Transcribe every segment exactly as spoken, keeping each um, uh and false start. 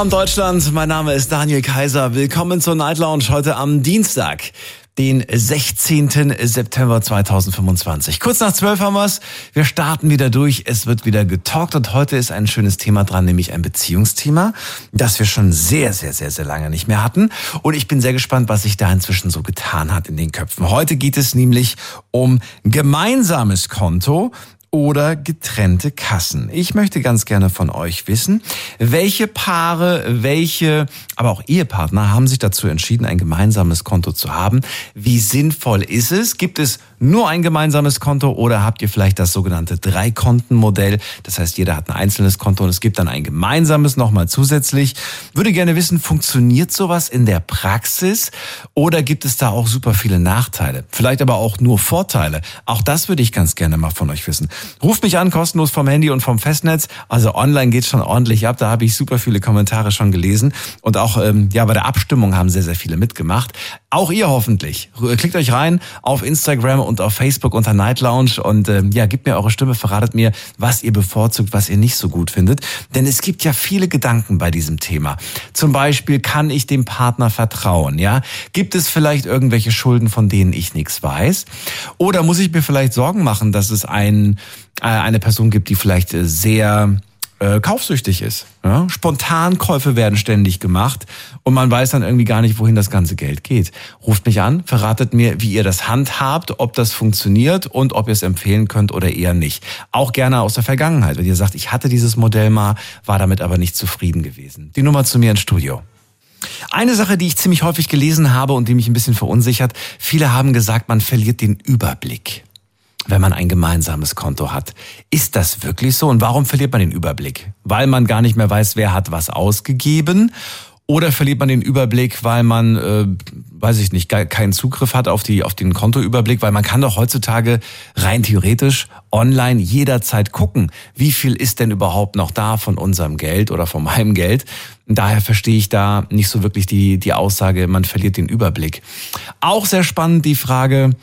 Deutschland, mein Name ist Daniel Kaiser. Willkommen zur Night Lounge heute am Dienstag, den sechzehnten September zweitausendfünfundzwanzig. Kurz nach zwölf haben wir's. Wir starten wieder durch. Es wird wieder getalkt und heute ist ein schönes Thema dran, nämlich ein Beziehungsthema, das wir schon sehr, sehr, sehr, sehr lange nicht mehr hatten. Und ich bin sehr gespannt, was sich da inzwischen so getan hat in den Köpfen. Heute geht es nämlich um gemeinsames Konto oder getrennte Kassen. Ich möchte ganz gerne von euch wissen, welche Paare, welche, aber auch Ehepartner haben sich dazu entschieden, ein gemeinsames Konto zu haben. Wie sinnvoll ist es? Gibt es nur ein gemeinsames Konto oder habt ihr vielleicht das sogenannte Drei-Konten-Modell? Das heißt, jeder hat ein einzelnes Konto und es gibt dann ein gemeinsames nochmal zusätzlich. Würde gerne wissen, funktioniert sowas in der Praxis oder gibt es da auch super viele Nachteile? Vielleicht aber auch nur Vorteile. Auch das würde ich ganz gerne mal von euch wissen. Ruft mich an, kostenlos vom Handy und vom Festnetz. Also online geht's schon ordentlich ab. Da habe ich super viele Kommentare schon gelesen. Und auch ähm, ja bei der Abstimmung haben sehr, sehr viele mitgemacht. Auch ihr hoffentlich. Klickt euch rein auf Instagram und auf Facebook unter Night Lounge und ähm, ja, gebt mir eure Stimme, verratet mir, was ihr bevorzugt, was ihr nicht so gut findet. Denn es gibt ja viele Gedanken bei diesem Thema. Zum Beispiel, kann ich dem Partner vertrauen? Ja, gibt es vielleicht irgendwelche Schulden, von denen ich nichts weiß? Oder muss ich mir vielleicht Sorgen machen, dass es ein eine Person gibt, die vielleicht sehr äh, kaufsüchtig ist. Ja? Spontankäufe werden ständig gemacht und man weiß dann irgendwie gar nicht, wohin das ganze Geld geht. Ruft mich an, verratet mir, wie ihr das handhabt, ob das funktioniert und ob ihr es empfehlen könnt oder eher nicht. Auch gerne aus der Vergangenheit, wenn ihr sagt, ich hatte dieses Modell mal, war damit aber nicht zufrieden gewesen. Die Nummer zu mir ins Studio. Eine Sache, die ich ziemlich häufig gelesen habe und die mich ein bisschen verunsichert, viele haben gesagt, man verliert den Überblick, wenn man ein gemeinsames Konto hat. Ist das wirklich so? Und warum verliert man den Überblick? Weil man gar nicht mehr weiß, wer hat was ausgegeben? Oder verliert man den Überblick, weil man, äh, weiß ich nicht, gar keinen Zugriff hat auf die auf den Kontoüberblick? Weil man kann doch heutzutage rein theoretisch online jederzeit gucken, wie viel ist denn überhaupt noch da von unserem Geld oder von meinem Geld? Und daher verstehe ich da nicht so wirklich die die Aussage, man verliert den Überblick. Auch sehr spannend die Frage,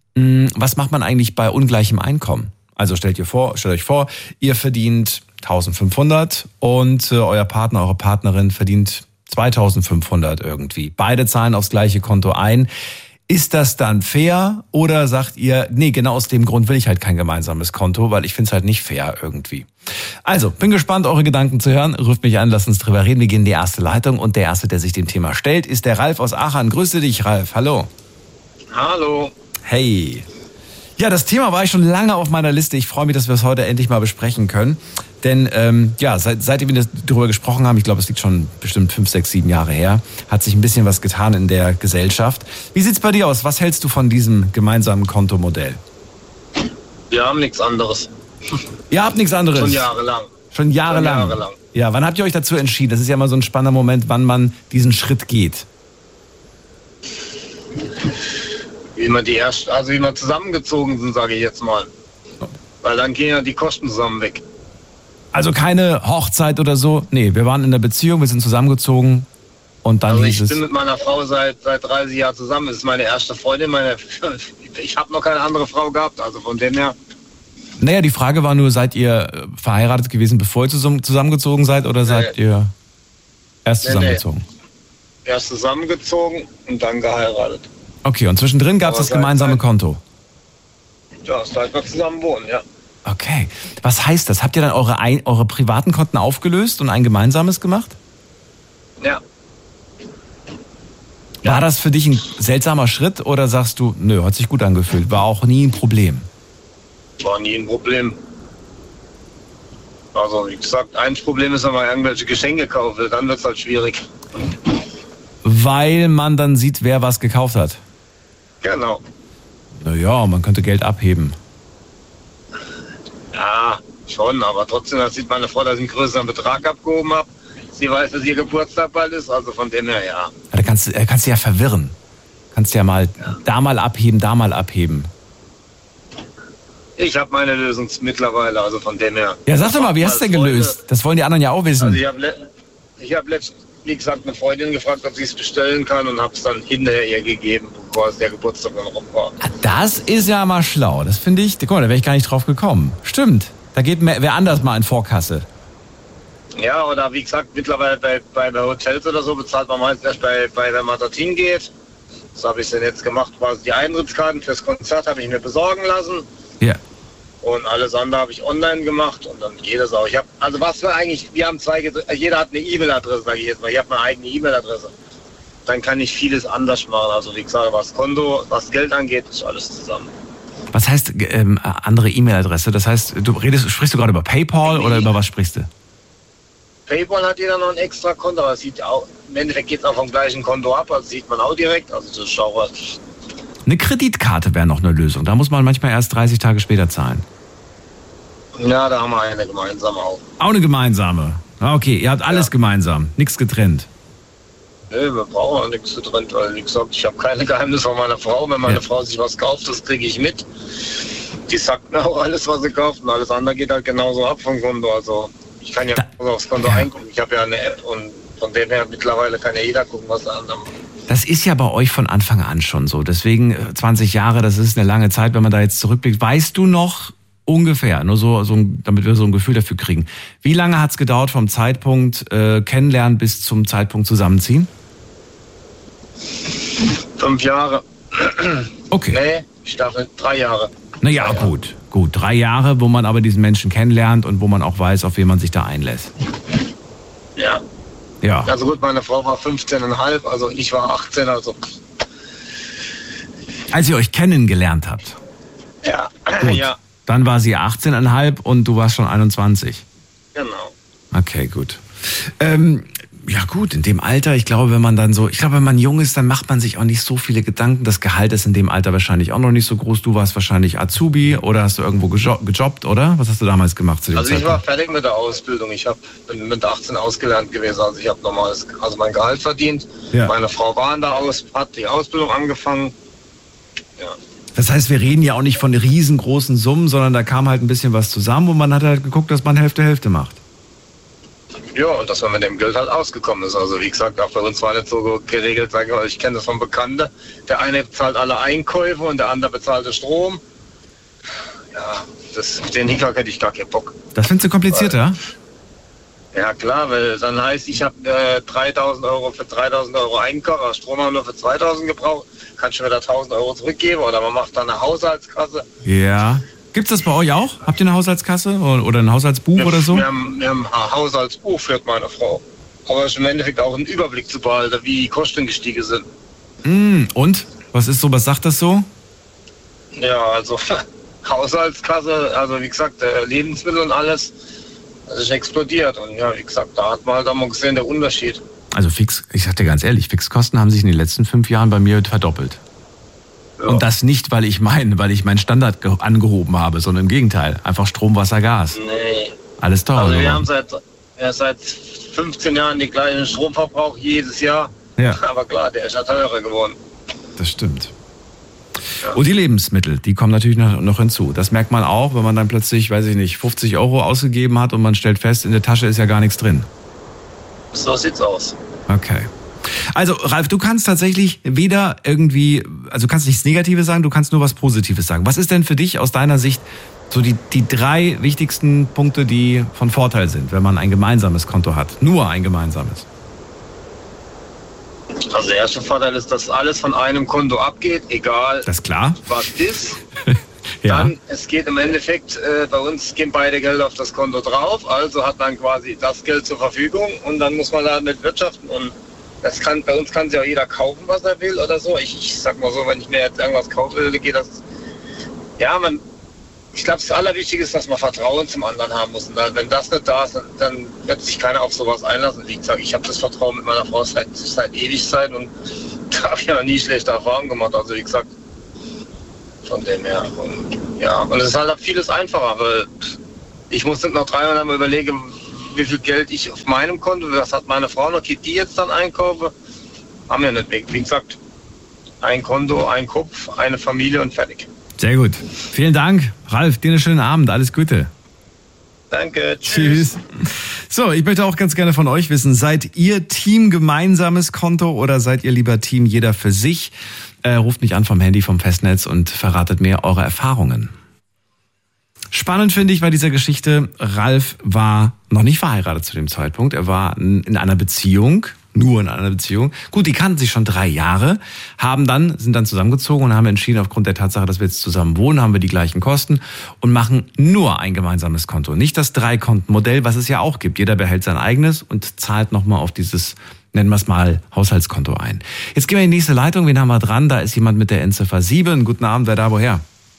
was macht man eigentlich bei ungleichem Einkommen? Also stellt ihr vor, stellt euch vor, ihr verdient eintausendfünfhundert und äh, euer Partner, eure Partnerin verdient zweitausendfünfhundert irgendwie. Beide zahlen aufs gleiche Konto ein. Ist das dann fair oder sagt ihr, nee, genau aus dem Grund will ich halt kein gemeinsames Konto, weil ich finde es halt nicht fair irgendwie. Also, bin gespannt, eure Gedanken zu hören. Ruft mich an, lasst uns drüber reden. Wir gehen in die erste Leitung und der Erste, der sich dem Thema stellt, ist der Ralf aus Aachen. Grüße dich, Ralf. Hallo. Hallo. Hey. Ja, das Thema war ich schon lange auf meiner Liste. Ich freue mich, dass wir es heute endlich mal besprechen können. Denn ähm, ja, seit, seitdem wir darüber gesprochen haben, ich glaube, es liegt schon bestimmt fünf, sechs, sieben Jahre her, hat sich ein bisschen was getan in der Gesellschaft. Wie sieht's bei dir aus? Was hältst du von diesem gemeinsamen Kontomodell? Wir haben nichts anderes. Ihr habt nichts anderes? Schon jahrelang. Schon jahrelang? Schon jahrelang. Ja, wann habt ihr euch dazu entschieden? Das ist ja mal so ein spannender Moment, wann man diesen Schritt geht. Wie wir die erst, also wie wir zusammengezogen sind, sage ich jetzt mal. Weil dann gehen ja die Kosten zusammen weg. Also keine Hochzeit oder so? Nee, wir waren in der Beziehung, wir sind zusammengezogen und dann also hieß ich es... bin mit meiner Frau seit, seit dreißig Jahren zusammen. Das ist meine erste Freundin. Meine, ich habe noch keine andere Frau gehabt, also von dem her... Naja, die Frage war nur, seid ihr verheiratet gewesen, bevor ihr zusammengezogen seid oder seid nee. ihr erst zusammengezogen? Nee, nee. Erst zusammengezogen und dann geheiratet. Okay, und zwischendrin gab es das gemeinsame seit, Konto? Ja, seit wir zusammen wohnen, ja. Okay. Was heißt das? Habt ihr dann eure, eure privaten Konten aufgelöst und ein gemeinsames gemacht? Ja. War das für dich ein seltsamer Schritt oder sagst du, nö, hat sich gut angefühlt, war auch nie ein Problem? War nie ein Problem. Also, wie gesagt, ein Problem ist, wenn man irgendwelche Geschenke kauft, dann wird es halt schwierig. Weil man dann sieht, wer was gekauft hat? Genau. Naja, man könnte Geld abheben. Ja, schon, aber trotzdem, da sieht meine Frau, dass ich einen größeren Betrag abgehoben habe. Sie weiß, dass ihr Geburtstag bald ist, also von dem her, ja. Da kannst, da kannst du ja verwirren. Kannst ja mal ja. da mal abheben, da mal abheben. Ich habe meine Lösung mittlerweile, also von dem her. Ja, sag doch mal, wie hast du denn gelöst? Freunde. Das wollen die anderen ja auch wissen. Also ich habe le- ich hab letztens, wie gesagt, eine Freundin gefragt, ob sie es bestellen kann und habe es dann hinterher ihr gegeben, bevor es der Geburtstag dann rum war. Das ist ja mal schlau. Das finde ich, guck mal, da wäre ich gar nicht drauf gekommen. Stimmt, da geht mehr, wer anders mal in Vorkasse. Ja, oder wie gesagt, mittlerweile bei, bei Hotels oder so bezahlt man meist erst bei, bei wenn man dorthin geht. Das habe ich denn jetzt gemacht, quasi die Eintrittskarten fürs Konzert habe ich mir besorgen lassen. Ja. Und alles andere habe ich online gemacht und dann geht es auch. Ich habe, also was wir eigentlich, wir haben zwei, jeder hat eine E-Mail-Adresse, sage ich jetzt mal. Ich habe meine eigene E-Mail-Adresse. Dann kann ich vieles anders machen. Also wie gesagt, was Konto, was Geld angeht, ist alles zusammen. Was heißt ähm, andere E-Mail-Adresse? Das heißt, du redest, sprichst du gerade über PayPal oder über was sprichst du? PayPal hat jeder noch ein extra Konto, aber es sieht auch, im Endeffekt geht es auch vom gleichen Konto ab, also sieht man auch direkt. Also das ist auch was. Eine Kreditkarte wäre noch eine Lösung. Da muss man manchmal erst dreißig Tage später zahlen. Ja, da haben wir eine gemeinsame auch. Auch eine gemeinsame? Okay, ihr habt alles ja. gemeinsam, nichts getrennt. Nee, wir brauchen auch nichts getrennt, weil wie gesagt, ich habe keine Geheimnisse von meiner Frau. Wenn meine ja. Frau sich was kauft, das kriege ich mit. Die sagt mir auch alles, was sie kauft und alles andere geht halt genauso ab vom Konto. Also ich kann ja da, aufs Konto ja. eingucken. Ich habe ja eine App und von dem her mittlerweile kann ja jeder gucken, was der andere macht. Das ist ja bei euch von Anfang an schon so. Deswegen zwanzig Jahre, das ist eine lange Zeit, wenn man da jetzt zurückblickt. Weißt du noch ungefähr, nur so, so damit wir so ein Gefühl dafür kriegen, wie lange hat es gedauert vom Zeitpunkt äh, Kennenlernen bis zum Zeitpunkt Zusammenziehen? Fünf Jahre. Okay. Nee, ich dachte drei Jahre. Naja, drei gut, Jahre. gut. Drei Jahre, wo man aber diesen Menschen kennenlernt und wo man auch weiß, auf wen man sich da einlässt. Ja. Ja. Also gut, meine Frau war fünfzehn Komma fünf, also ich war achtzehn, also. Als ihr euch kennengelernt habt? Ja. Gut. Ja. Dann war sie achtzehn Komma fünf und du warst schon einundzwanzig. Genau. Okay, gut. Ähm, ja gut, in dem Alter, ich glaube, wenn man dann so, ich glaube, wenn man jung ist, dann macht man sich auch nicht so viele Gedanken. Das Gehalt ist in dem Alter wahrscheinlich auch noch nicht so groß. Du warst wahrscheinlich Azubi oder hast du irgendwo gejo- gejobbt, oder? Was hast du damals gemacht zu dem Also Zeitpunkt? ich war fertig mit der Ausbildung. Ich hab, bin mit achtzehn ausgelernt gewesen. Also ich habe normales, also mein Gehalt verdient. Ja. Meine Frau war in der Aus, hat die Ausbildung angefangen. Ja. Das heißt, wir reden ja auch nicht von riesengroßen Summen, sondern da kam halt ein bisschen was zusammen und man hat halt geguckt, dass man Hälfte Hälfte macht. Ja, und dass man mit dem Geld halt ausgekommen ist. Also wie gesagt, auch bei uns war nicht so geregelt, sag ich mal, ich kenne das von Bekannten. Der eine bezahlt alle Einkäufe und der andere bezahlt den Strom. Ja, das, auf den Hickhack hätte ich gar keinen Bock. Das findest du komplizierter? Weil, ja klar, weil dann heißt, ich habe äh, dreitausend Euro für dreitausend Euro Einkauf, Strom haben wir nur für zweitausend gebraucht, kannst du mir da tausend Euro zurückgeben oder man macht dann eine Haushaltskasse. Ja. Gibt's das bei euch auch? Habt ihr eine Haushaltskasse oder ein Haushaltsbuch wir, oder so? Wir haben, wir haben ein Haushaltsbuch, führt meine Frau. Aber es ist im Endeffekt auch einen Überblick zu behalten, wie die Kosten gestiegen sind. Mm, und? Was ist so, was sagt das so? Ja, also Haushaltskasse, also wie gesagt, Lebensmittel und alles, das ist explodiert. Und ja, wie gesagt, da hat man halt auch mal gesehen, der Unterschied. Also fix, ich sag dir ganz ehrlich, Fixkosten haben sich in den letzten fünf Jahren bei mir verdoppelt. Ja. Und das nicht, weil ich mein, weil ich meinen Standard ge- angehoben habe, sondern im Gegenteil. Einfach Strom, Wasser, Gas. Nee. Alles teurer. Also wir haben seit, ja, seit fünfzehn Jahren den gleichen Stromverbrauch jedes Jahr. Ja. Aber klar, der ist ja teurer geworden. Das stimmt. Ja. Und die Lebensmittel, die kommen natürlich noch, noch hinzu. Das merkt man auch, wenn man dann plötzlich, weiß ich nicht, fünfzig Euro ausgegeben hat und man stellt fest, in der Tasche ist ja gar nichts drin. So sieht's aus. Okay. Also, Ralf, du kannst tatsächlich weder irgendwie, also du kannst nichts Negatives sagen, du kannst nur was Positives sagen. Was ist denn für dich aus deiner Sicht so die, die drei wichtigsten Punkte, die von Vorteil sind, wenn man ein gemeinsames Konto hat? Nur ein gemeinsames. Also der erste Vorteil ist, dass alles von einem Konto abgeht, egal das ist klar. was ist. Ja. Dann, es geht im Endeffekt, äh, bei uns gehen beide Gelder auf das Konto drauf, also hat man quasi das Geld zur Verfügung und dann muss man damit wirtschaften und das kann, bei uns kann sich auch jeder kaufen, was er will oder so. Ich, ich sag mal so, wenn ich mir jetzt irgendwas kaufen will, geht das, ja, man, ich glaube, das Allerwichtigste ist, dass man Vertrauen zum anderen haben muss. Und dann, wenn das nicht da ist, dann, dann wird sich keiner auf sowas einlassen. Wie gesagt, ich habe das Vertrauen mit meiner Frau seit, seit Ewigkeit und da habe ich ja noch nie schlechte Erfahrungen gemacht. Also wie gesagt, von dem her. Und, ja, und es ist halt vieles einfacher, weil ich muss nicht noch dreimal mal überlegen, wie viel Geld ich auf meinem Konto, was hat meine Frau noch, geht die jetzt dann einkaufen? Haben wir nicht. Wie gesagt, ein Konto, ein Kopf, eine Familie und fertig. Sehr gut. Vielen Dank. Ralf, dir einen schönen Abend. Alles Gute. Danke. Tschüss. Tschüss. So, ich möchte auch ganz gerne von euch wissen, seid ihr Team gemeinsames Konto oder seid ihr lieber Team jeder für sich? Äh, ruft mich an vom Handy, vom Festnetz und verratet mir eure Erfahrungen. Spannend finde ich bei dieser Geschichte, Ralf war noch nicht verheiratet zu dem Zeitpunkt. Er war in einer Beziehung, nur in einer Beziehung. Gut, die kannten sich schon drei Jahre, haben dann, sind dann zusammengezogen und haben entschieden, aufgrund der Tatsache, dass wir jetzt zusammen wohnen, haben wir die gleichen Kosten und machen nur ein gemeinsames Konto. Nicht das Drei-Konten-Modell, was es ja auch gibt. Jeder behält sein eigenes und zahlt nochmal auf dieses, nennen wir es mal, Haushaltskonto ein. Jetzt gehen wir in die nächste Leitung. Wen haben wir dran? Da ist jemand mit der Endziffer sieben. Guten Abend, wer da, woher?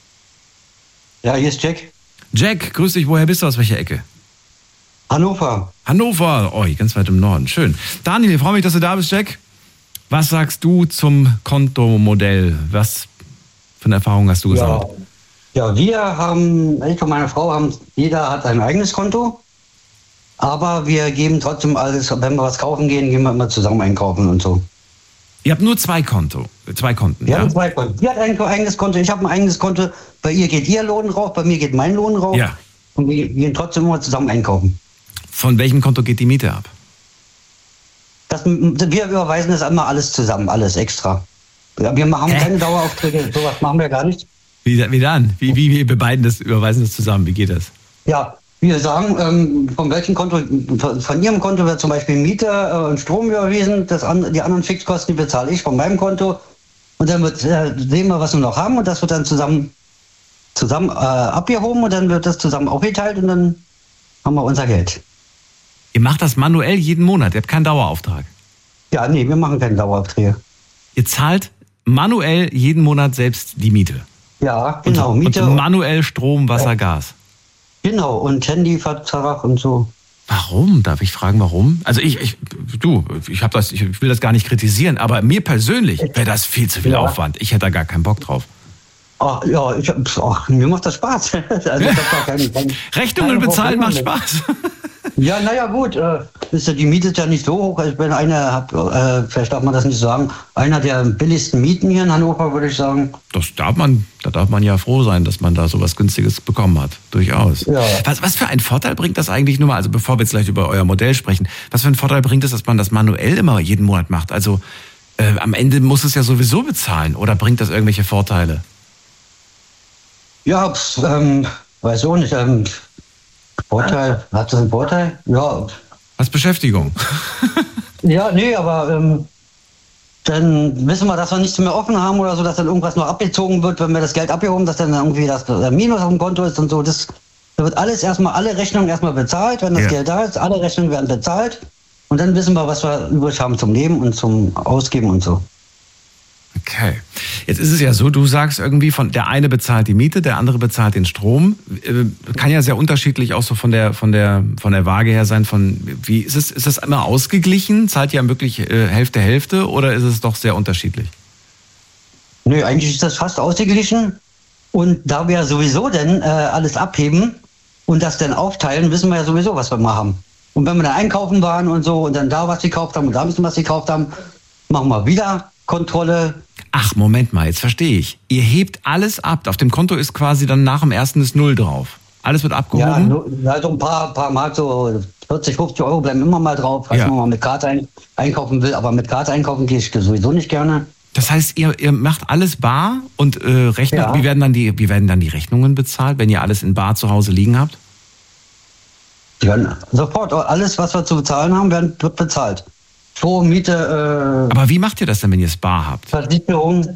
Ja, hier ist Jack. Jack, grüß dich. Woher bist du? Aus welcher Ecke? Hannover. Hannover. Oh, ganz weit im Norden. Schön. Daniel, ich freue mich, dass du da bist, Jack. Was sagst du zum Kontomodell? Was für eine Erfahrung hast du gesammelt? Ja, ja, wir haben, ich und meine Frau haben, jeder hat ein eigenes Konto. Aber wir geben trotzdem alles, wenn wir was kaufen gehen, gehen wir immer zusammen einkaufen und so. Ihr habt nur zwei Konto, zwei Konten, Wir ja? haben zwei Konten. Sie hat ein eigenes Konto, ich habe ein eigenes Konto. Bei ihr geht ihr Lohn rauf, bei mir geht mein Lohn rauf. Ja. Und wir gehen trotzdem immer zusammen einkaufen. Von welchem Konto geht die Miete ab? Das, wir überweisen das immer alles zusammen, alles extra. Ja, wir machen Hä? keine Daueraufträge, sowas machen wir gar nicht. Wie, wie dann? Wie, wie, wie wir beiden das überweisen das zusammen? Wie geht das? Ja, wir sagen, ähm, von welchem Konto, von, von Ihrem Konto wird zum Beispiel Miete äh, und Strom überwiesen, das an, die anderen Fixkosten, die bezahle ich von meinem Konto. Und dann wird, äh, sehen wir, was wir noch haben und das wird dann zusammen, zusammen äh, abgehoben und dann wird das zusammen aufgeteilt und dann haben wir unser Geld. Ihr macht das manuell jeden Monat, ihr habt keinen Dauerauftrag. Ja, nee, wir machen keine Daueraufträge. Ihr zahlt manuell jeden Monat selbst die Miete. Ja, genau. Und, Miete und manuell Strom, Wasser, Gas. Genau, und Handyvertrag und so. Warum? Darf ich fragen, warum? Also ich, ich du, ich habe das, ich will das gar nicht kritisieren, aber mir persönlich wäre das viel zu viel Ja. Aufwand. Ich hätte da gar keinen Bock drauf. Ach, ja, ich, ach, mir macht das Spaß. Also ich hab da keine, keine, Rechnungen keine bezahlen macht Probleme Spaß. Ja, naja, gut. Äh, ist ja, die Miete ist ja nicht so hoch. Ich bin einer, hab, äh, vielleicht darf man das nicht sagen, einer der billigsten Mieten hier in Hannover, würde ich sagen. Das darf man, da darf man ja froh sein, dass man da sowas Günstiges bekommen hat. Durchaus. Ja. Was, was für einen Vorteil bringt das eigentlich nur mal, also bevor wir jetzt gleich über euer Modell sprechen, was für einen Vorteil bringt es, dass man das manuell immer jeden Monat macht? Also äh, am Ende muss es ja sowieso bezahlen oder bringt das irgendwelche Vorteile? Ja, pf, ähm, weiß auch nicht. Ähm, Vorteil, hat das einen Vorteil? Ja. Als Beschäftigung. Ja, nee, aber ähm, dann wissen wir, dass wir nichts mehr offen haben oder so, dass dann irgendwas noch abgezogen wird, wenn wir das Geld abgehoben, dass dann irgendwie das der Minus auf dem Konto ist und so. Das, da wird alles erstmal, alle Rechnungen erstmal bezahlt, wenn das Ja. Geld da ist, alle Rechnungen werden bezahlt und dann wissen wir, was wir übrig haben zum Leben und zum Ausgeben und so. Okay. Jetzt ist es ja so, du sagst irgendwie, von der eine bezahlt die Miete, der andere bezahlt den Strom. Äh, Kann ja sehr unterschiedlich auch so von der von der von der Waage her sein. Von wie ist es? Ist das immer ausgeglichen? Zahlt ihr wirklich äh, Hälfte Hälfte oder ist es doch sehr unterschiedlich? Nö, eigentlich ist das fast ausgeglichen und da wir sowieso dann äh, alles abheben und das dann aufteilen, wissen wir ja sowieso, was wir mal haben. Und wenn wir dann einkaufen waren und so und dann da was gekauft haben und da ein bisschen was gekauft haben, machen wir wieder Kontrolle. Ach, Moment mal, jetzt verstehe ich. Ihr hebt alles ab. Auf dem Konto ist quasi dann nach dem ersten ist Null drauf. Alles wird Ja, abgehoben? nur- ja, so ein paar, paar Mark, so vierzig, fünfzig Euro bleiben immer mal drauf, falls Ja. man mal mit Karte ein, einkaufen will. Aber mit Karte einkaufen gehe ich sowieso nicht gerne. Das heißt, ihr, ihr macht alles bar und äh, rechnet, Ja. wie, werden dann die, wie werden dann die Rechnungen bezahlt, wenn ihr alles in bar zu Hause liegen habt? Die werden sofort, alles, was wir zu bezahlen haben, werden, wird bezahlt. Strom, Miete, Aber wie macht ihr das denn, wenn ihr es bar habt? äh, Versicherung.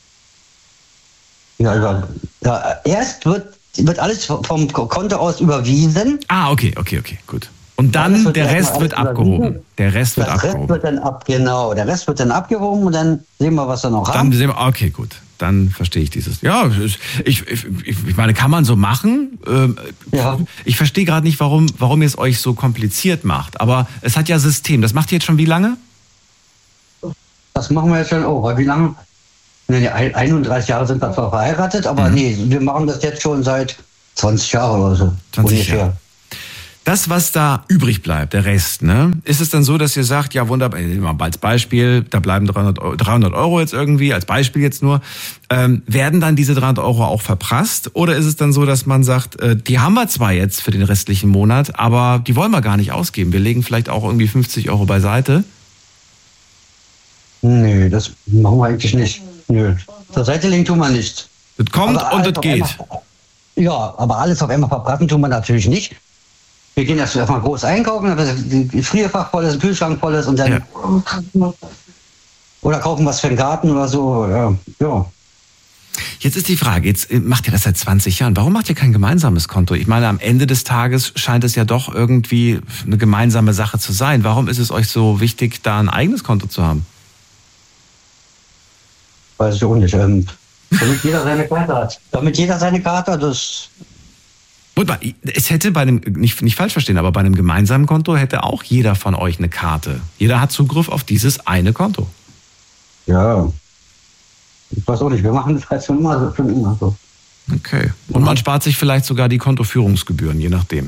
Ja, ja, ja, erst wird, wird alles vom Konto aus überwiesen. Ah, okay, okay, okay, gut. Und Alles dann wird der erstmal Rest alles wird abgehoben. überwiesen. Der Rest wird Das Rest abgehoben. wird dann ab, genau, der Rest wird dann abgehoben und dann sehen wir, was wir noch Dann haben. sehen wir, okay, gut. Dann verstehe ich dieses. Ja, ich, ich, ich, ich meine, kann man so machen. Ähm, Ja. Ich verstehe gerade nicht, warum, warum ihr es euch so kompliziert macht. Aber es hat ja System. Das macht ihr jetzt schon wie lange? Das machen wir jetzt schon, oh, wie lange? Nee, ein- einunddreißig Jahre sind wir zwar verheiratet, aber Mhm. nee, wir machen das jetzt schon seit zwanzig Jahren oder so. zwanzig ungefähr. Jahre. Das, was da übrig bleibt, der Rest, ne? Ist es dann so, dass ihr sagt, ja wunderbar, nehmen wir mal als Beispiel, da bleiben dreihundert Euro, dreihundert Euro jetzt irgendwie, als Beispiel jetzt nur, ähm, werden dann diese dreihundert Euro auch verprasst? Oder ist es dann so, dass man sagt, äh, die haben wir zwar jetzt für den restlichen Monat, aber die wollen wir gar nicht ausgeben. Wir legen vielleicht auch irgendwie fünfzig Euro beiseite. Nee, das machen wir eigentlich nicht. Nö. Zur Seite legen tun wir nicht. Das kommt Aber und das einfach- geht. einfach- Ja, aber alles auf einmal verbraten tun wir natürlich nicht. Wir gehen erst erstmal groß einkaufen, damit das Gefrierfach voll ist, der Kühlschrank voll ist und dann ja. Oder kaufen was für den Garten oder so. Ja. ja. Jetzt ist die Frage, jetzt macht ihr das seit zwanzig Jahren. Warum macht ihr kein gemeinsames Konto? Ich meine, am Ende des Tages scheint es ja doch irgendwie eine gemeinsame Sache zu sein. Warum ist es euch so wichtig, da ein eigenes Konto zu haben? Weiß ich auch nicht. Ähm, damit jeder seine Karte hat. Damit jeder seine Karte hat, das... Es hätte bei einem, nicht, nicht falsch verstehen, aber bei einem gemeinsamen Konto hätte auch jeder von euch eine Karte. Jeder hat Zugriff auf dieses eine Konto. Ja. Ich weiß auch nicht, wir machen das halt schon immer so. Schon immer so. Okay. Und man spart sich vielleicht sogar die Kontoführungsgebühren, je nachdem.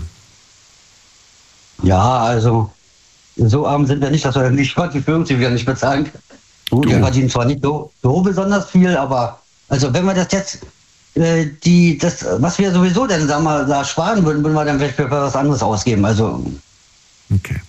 Ja, also so arm sind wir nicht, dass wir die Kontoführungsgebühren nicht bezahlen. Gut, wir verdienen zwar nicht so, so besonders viel, aber also wenn wir das jetzt die, das, was wir sowieso denn sagen wir, da sparen würden, würden wir dann vielleicht für was anderes ausgeben. Also. Okay.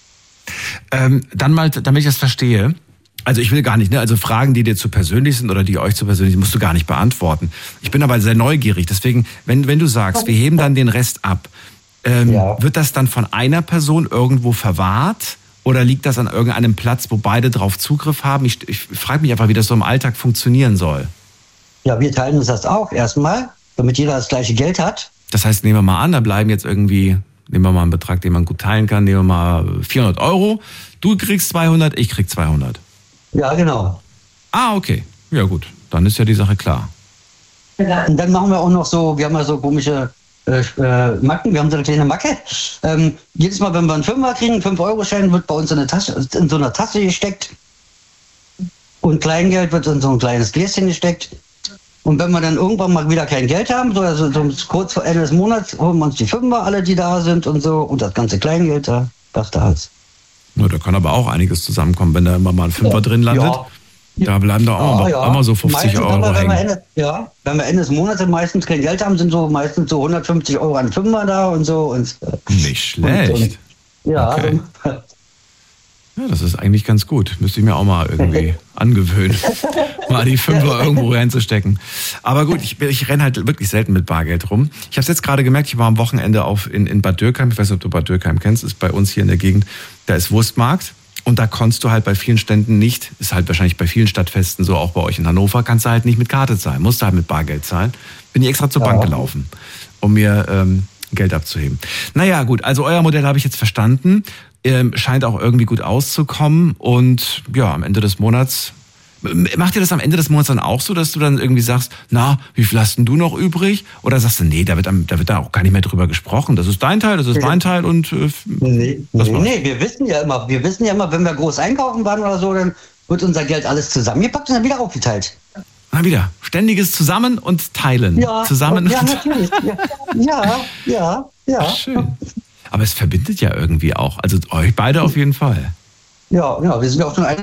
Ähm, dann mal, damit ich das verstehe. Also ich will gar nicht, ne? Also Fragen, die dir zu persönlich sind oder die euch zu persönlich sind, musst du gar nicht beantworten. Ich bin aber sehr neugierig. Deswegen, wenn, wenn du sagst, wir heben dann den Rest ab, ähm, ja. wird das dann von einer Person irgendwo verwahrt? Oder liegt das an irgendeinem Platz, wo beide drauf Zugriff haben? Ich, ich frage mich einfach, wie das so im Alltag funktionieren soll. Ja, wir teilen uns das auch erstmal, damit jeder das gleiche Geld hat. Das heißt, nehmen wir mal an, da bleiben jetzt irgendwie, nehmen wir mal einen Betrag, den man gut teilen kann, nehmen wir mal vierhundert Euro. Du kriegst zweihundert, ich krieg zweihundert. Ja, genau. Ah, okay. Ja gut, dann ist ja die Sache klar. Ja, und dann machen wir auch noch so, wir haben ja so komische äh, Macken, wir haben so eine kleine Macke. Ähm, jedes Mal, wenn wir einen Fünfer kriegen, einen fünf-Euro-Schein wird bei uns in, eine Tasche, in so einer Tasse gesteckt. Und Kleingeld wird in so ein kleines Gläschen gesteckt. Und wenn wir dann irgendwann mal wieder kein Geld haben, so, also so kurz vor Ende des Monats, holen wir uns die Fünfer, alle, die da sind und so, und das ganze Kleingeld, da, das da ist. Ja, da kann aber auch einiges zusammenkommen, wenn da immer mal ein Fünfer ja. drin landet. Ja. Da bleiben da auch, ja, ja. auch mal so fünfzig meistens Euro wir, hängen. Wenn wir Ende, ja, wenn wir Ende des Monats meistens kein Geld haben, sind so meistens so hundertfünfzig Euro an Fünfer da und so. Und, Nicht schlecht. Und, und, ja. Okay. Ja, das ist eigentlich ganz gut. Müsste ich mir auch mal irgendwie angewöhnen, mal die Fünfer irgendwo reinzustecken. Aber gut, ich, ich renne halt wirklich selten mit Bargeld rum. Ich habe es jetzt gerade gemerkt, ich war am Wochenende auf in, in Bad Dürkheim. Ich weiß nicht, ob du Bad Dürkheim kennst, ist bei uns hier in der Gegend. Da ist Wurstmarkt. Und da konntest du halt bei vielen Ständen nicht, ist halt wahrscheinlich bei vielen Stadtfesten so, auch bei euch in Hannover, kannst du halt nicht mit Karte zahlen, musst du halt mit Bargeld zahlen. Bin ich extra zur ja. Bank gelaufen, um mir ähm, Geld abzuheben. Naja, gut, also euer Modell habe ich jetzt verstanden. Ähm, scheint auch irgendwie gut auszukommen. Und ja, am Ende des Monats, macht ihr das am Ende des Monats dann auch so, dass du dann irgendwie sagst, na, wie viel hast denn du noch übrig? Oder sagst du, nee, da wird, da wird da auch gar nicht mehr drüber gesprochen. Das ist dein Teil, das ist mein Teil und äh, nee, nee, nee, wir wissen ja immer, wir wissen ja immer, wenn wir groß einkaufen waren oder so, dann wird unser Geld alles zusammengepackt und dann wieder aufgeteilt. Mal wieder. Ständiges Zusammen und Teilen. Ja, Zusammen ja, natürlich. Ja, ja, ja. ja. Ach, schön. Aber es verbindet ja irgendwie auch. Also euch beide auf jeden Fall. Ja, ja, wir sind ja auch schon ein...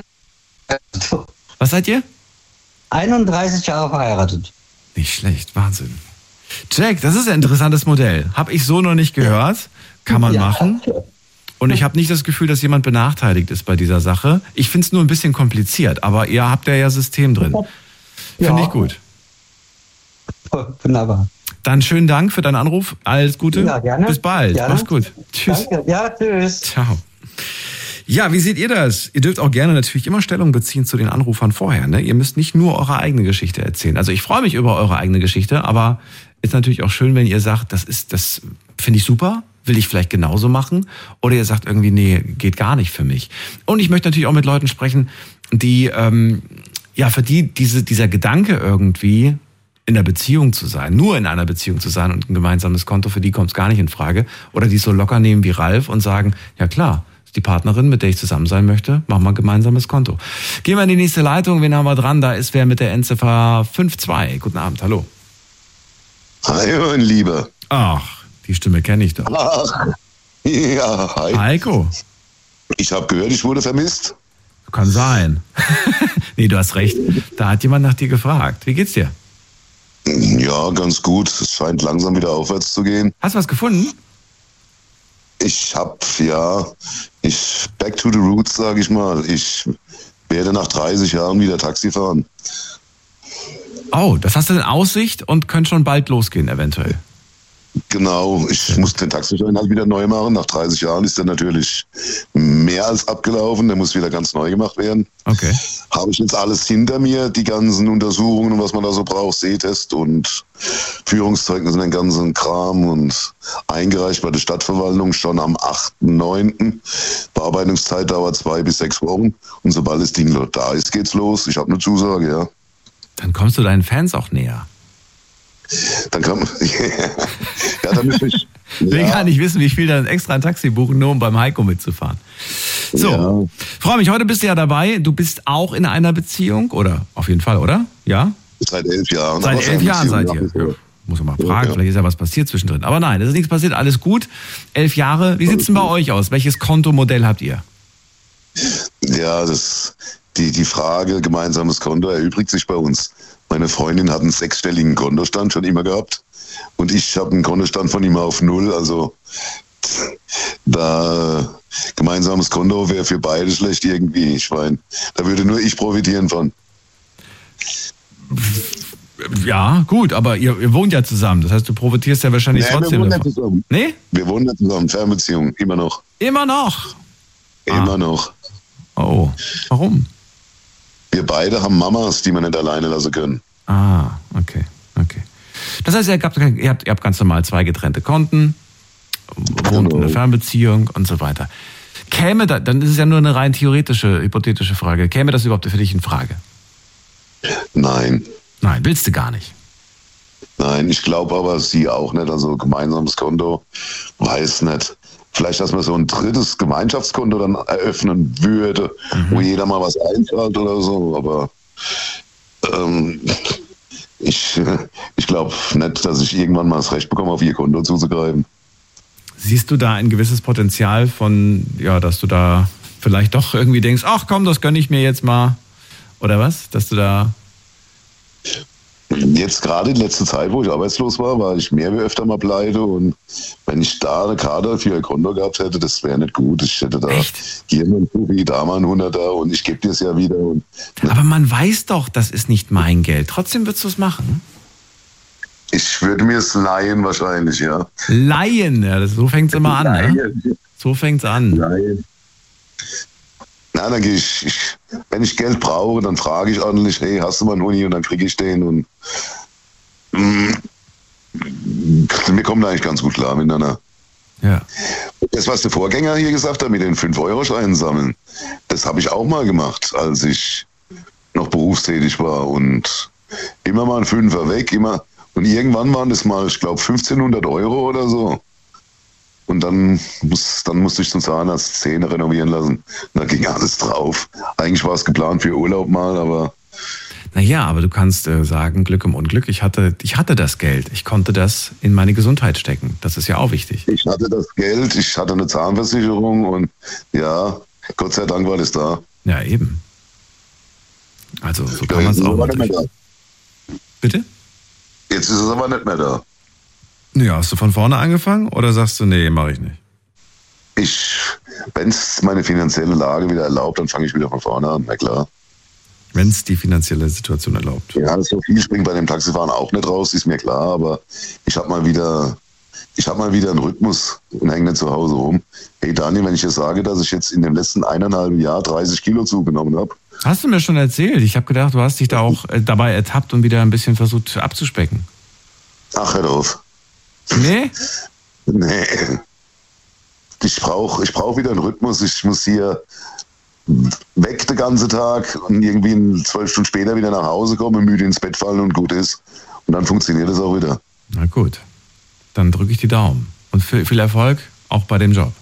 Was seid ihr? einunddreißig Jahre verheiratet. Nicht schlecht, Wahnsinn. Jack, das ist ein interessantes Modell. Habe ich so noch nicht gehört. Kann man ja. machen. Und ich habe nicht das Gefühl, dass jemand benachteiligt ist bei dieser Sache. Ich finde es nur ein bisschen kompliziert, aber ihr habt ja ja System drin. Finde ja. ich gut. Wunderbar. Dann schönen Dank für deinen Anruf. Alles Gute. Ja, gerne. Bis bald. Gerne. Mach's gut. Tschüss. Danke. Ja, tschüss. Ciao. Ja, wie seht ihr das? Ihr dürft auch gerne natürlich immer Stellung beziehen zu den Anrufern vorher. Ne? Ihr müsst nicht nur eure eigene Geschichte erzählen. Also ich freue mich über eure eigene Geschichte, aber ist natürlich auch schön, wenn ihr sagt, das ist, das finde ich super, will ich vielleicht genauso machen. Oder ihr sagt irgendwie, nee, geht gar nicht für mich. Und ich möchte natürlich auch mit Leuten sprechen, die, ähm, ja, für die diese, dieser Gedanke irgendwie in einer Beziehung zu sein, nur in einer Beziehung zu sein und ein gemeinsames Konto, für die kommt es gar nicht in Frage. Oder die es so locker nehmen wie Ralf und sagen, ja klar, ist die Partnerin, mit der ich zusammen sein möchte, machen wir ein gemeinsames Konto. Gehen wir in die nächste Leitung, wen haben wir dran? Da ist wer mit der Endziffer fünf zwei. Guten Abend, hallo. Hi, mein Lieber. Ach, die Stimme kenne ich doch. Ach, ja, hi. Heiko. Ich habe gehört, ich wurde vermisst. Kann sein. Nee, du hast recht. Da hat jemand nach dir gefragt. Wie geht's dir? Ja, ganz gut. Es scheint langsam wieder aufwärts zu gehen. Hast du was gefunden? Ich hab, ja, ich, back to the roots, sag ich mal. Ich werde nach dreißig Jahren wieder Taxi fahren. Oh, das hast du in Aussicht und könnte schon bald losgehen, eventuell. Genau, ich muss den Taxischein halt wieder neu machen. Nach dreißig Jahren ist der natürlich mehr als abgelaufen. Der muss wieder ganz neu gemacht werden. Okay. Habe ich jetzt alles hinter mir, die ganzen Untersuchungen und was man da so braucht, Sehtest und Führungszeugnis und den ganzen Kram und eingereicht bei der Stadtverwaltung schon am achten neunten Bearbeitungszeit dauert zwei bis sechs Wochen und sobald das Ding da ist, geht's los. Ich habe eine Zusage, ja. Dann kommst du deinen Fans auch näher. Dann kann man, ja, dann müsste ich. Ich will ja. gar nicht wissen, wie viel dann extra ein Taxi buchen, nur um beim Heiko mitzufahren. So, Ja. freue mich, heute bist du ja dabei. Du bist auch in einer Beziehung, oder? Auf jeden Fall, oder? Ja? Seit elf Jahren. Seit Aber elf Jahren seid ihr. Fernbeziehung, Ja. Muss man mal fragen, Ja. vielleicht ist ja was passiert zwischendrin. Aber nein, es ist nichts passiert, alles gut. Elf Jahre. Wie sieht es denn bei euch aus? Welches Kontomodell habt ihr? Ja, das, die, die Frage gemeinsames Konto erübrigt sich bei uns. Meine Freundin hat einen sechsstelligen Kontostand schon immer gehabt und ich habe einen Kontostand von ihm auf null. Also da gemeinsames Konto wäre für beide schlecht irgendwie. Ich meine, da würde nur ich profitieren von. Ja, gut, aber ihr, ihr wohnt ja zusammen. Das heißt, du profitierst ja wahrscheinlich Nee, wir trotzdem wohnen davon. nicht zusammen. Nee? Wir wohnen nicht zusammen, Fernbeziehung, immer noch. Immer noch. Immer Ah. noch. Oh, warum? Wir beide haben Mamas, die wir nicht alleine lassen können. Ah, okay, okay. Das heißt, ihr habt, ihr habt, ihr habt ganz normal zwei getrennte Konten, wohnt in einer Fernbeziehung und so weiter. Käme da, dann ist es ja nur eine rein theoretische, hypothetische Frage. Käme das überhaupt für dich in Frage? Nein. Nein, willst du gar nicht. Nein, ich glaube aber sie auch nicht. Also gemeinsames Konto, weiß nicht. Vielleicht, dass man so ein drittes Gemeinschaftskonto dann eröffnen würde, mhm. wo jeder mal was einzahlt oder so. Aber ähm, ich, ich glaube nicht, dass ich irgendwann mal das Recht bekomme, auf ihr Konto zuzugreifen. Siehst du da ein gewisses Potenzial von, ja, dass du da vielleicht doch irgendwie denkst, ach komm, das gönne ich mir jetzt mal, oder was? Dass du da... Jetzt gerade in letzter Zeit, wo ich arbeitslos war, war ich mehr wie öfter mal pleite und wenn ich da eine Karte für ihr Konto gehabt hätte, das wäre nicht gut. Ich hätte da Echt? hier mal ein Fuffi, da mal ein Hunderter und ich gebe dir es ja wieder. Und Aber man weiß doch, das ist nicht mein Geld. Trotzdem würdest du es machen? ich würde mir es leihen wahrscheinlich, ja. Leihen, ja, das, so fängt es immer an. Ne? Leihen. So fängt es an. Leihen. Na, dann gehe ich, ich, wenn ich Geld brauche, dann frage ich ordentlich, hey, hast du mal einen Huni? Und dann kriege ich den und mm, wir kommen da eigentlich ganz gut klar miteinander. Ja. Das, was der Vorgänger hier gesagt hat, mit den fünf Euro Scheinen sammeln, das habe ich auch mal gemacht, als ich noch berufstätig war und immer mal ein Fünfer weg, immer. Und irgendwann waren das mal, ich glaube, fünfzehnhundert Euro oder so. Und dann, muss, dann musste ich zum Zahnarzt Zähne renovieren lassen. Und da ging alles drauf. Eigentlich war es geplant für Urlaub mal, aber... Naja, aber du kannst äh, sagen, Glück im Unglück, ich hatte, ich hatte das Geld. Ich konnte das in meine Gesundheit stecken. Das ist ja auch wichtig. Ich hatte das Geld, ich hatte eine Zahnversicherung und ja, Gott sei Dank war das da. Ja, eben. Also so kann man es Jetzt ist auch es aber mal nicht mehr durch. da. Bitte? Jetzt ist es aber nicht mehr da. Ja, hast du von vorne angefangen oder sagst du, nee, mache ich nicht? Ich, wenn es meine finanzielle Lage wieder erlaubt, dann fange ich wieder von vorne an, na klar. Wenn es die finanzielle Situation erlaubt. Ja, so viel springt bei dem Taxifahren auch nicht raus, ist mir klar, aber ich habe mal wieder, ich habe mal wieder einen Rhythmus und hänge nicht zu Hause rum. Hey Daniel, wenn ich dir sage, dass ich jetzt in dem letzten eineinhalb Jahr dreißig Kilo zugenommen habe. Hast du mir schon erzählt? Ich habe gedacht, du hast dich da auch äh, dabei ertappt und wieder ein bisschen versucht abzuspecken. Ach, hör auf. Nee? Nee. Ich brauche ich brauch wieder einen Rhythmus. Ich muss hier weg den ganzen Tag und irgendwie zwölf Stunden später wieder nach Hause kommen, müde ins Bett fallen und gut ist. Und dann funktioniert es auch wieder. Na gut. Dann drücke ich die Daumen. Und viel, viel Erfolg auch bei dem Job.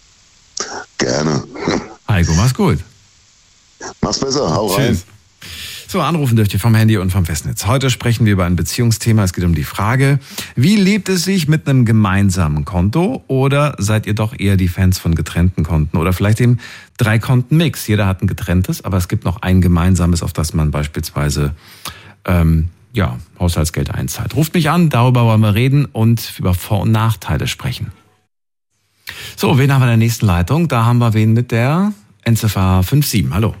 Gerne. Heiko, mach's gut. Mach's besser. Hau rein. Tschüss. So, anrufen dürft ihr vom Handy und vom Festnetz. Heute sprechen wir über ein Beziehungsthema. Es geht um die Frage, wie lebt es sich mit einem gemeinsamen Konto? Oder seid ihr doch eher die Fans von getrennten Konten? Oder vielleicht eben drei Konten-Mix. Jeder hat ein getrenntes, aber es gibt noch ein gemeinsames, auf das man beispielsweise ähm, ja, Haushaltsgeld einzahlt. Ruft mich an, darüber wollen wir reden und über Vor- und Nachteile sprechen. So, wen haben wir in der nächsten Leitung? Da haben wir wen mit der Endziffer fünf sieben. Hallo.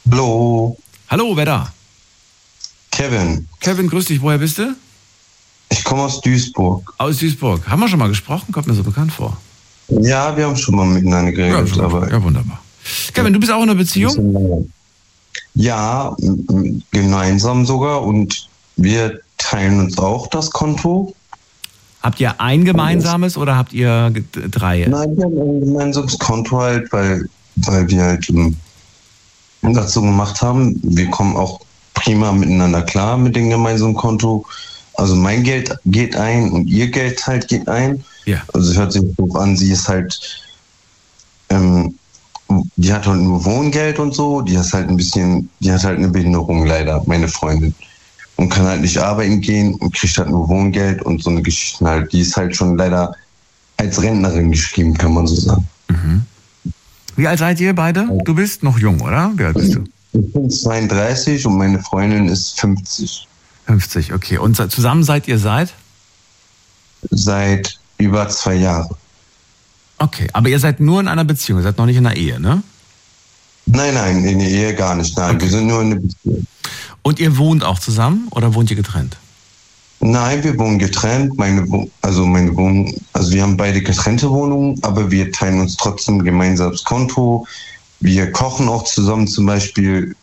Hallo, Hallo, wer da? Kevin. Kevin, grüß dich. Woher bist du? Ich komme aus Duisburg. Aus Duisburg. Haben wir schon mal gesprochen? Kommt mir so bekannt vor. Ja, wir haben schon mal miteinander geredet. Ja, aber ja wunderbar. Kevin, du bist auch in einer Beziehung? Ja, gemeinsam sogar. Und wir teilen uns auch das Konto. Habt ihr ein gemeinsames oder habt ihr drei? Nein, wir haben ein gemeinsames Konto halt, weil, weil wir halt um, das so gemacht haben. Wir kommen auch prima miteinander klar mit dem gemeinsamen Konto. Also mein Geld geht ein und ihr Geld halt geht ein. Ja. Also es hört sich so an, sie ist halt, ähm, die hat halt nur Wohngeld und so. Die ist halt ein bisschen, die hat halt eine Behinderung leider, meine Freundin. Und kann halt nicht arbeiten gehen und kriegt halt nur Wohngeld und so eine Geschichte halt. Die ist halt schon leider als Rentnerin geschrieben, kann man so sagen. Mhm. Wie alt seid ihr beide? Du bist noch jung, oder? Wie alt bist du? Ich bin zweiunddreißig und meine Freundin ist fünfzig. fünfzig, okay. Und zusammen seid ihr seit? Seit über zwei Jahren. Okay, aber ihr seid nur in einer Beziehung, ihr seid noch nicht in einer Ehe, ne? Nein, nein, in der Ehe gar nicht. Nein, okay. Wir sind nur in einer Beziehung. Und ihr wohnt auch zusammen oder wohnt ihr getrennt? Nein, wir wohnen getrennt. Meine, also meine Wohnung, also wir haben beide getrennte Wohnungen, aber wir teilen uns trotzdem ein gemeinsames Konto. Wir kochen auch zusammen zum Beispiel.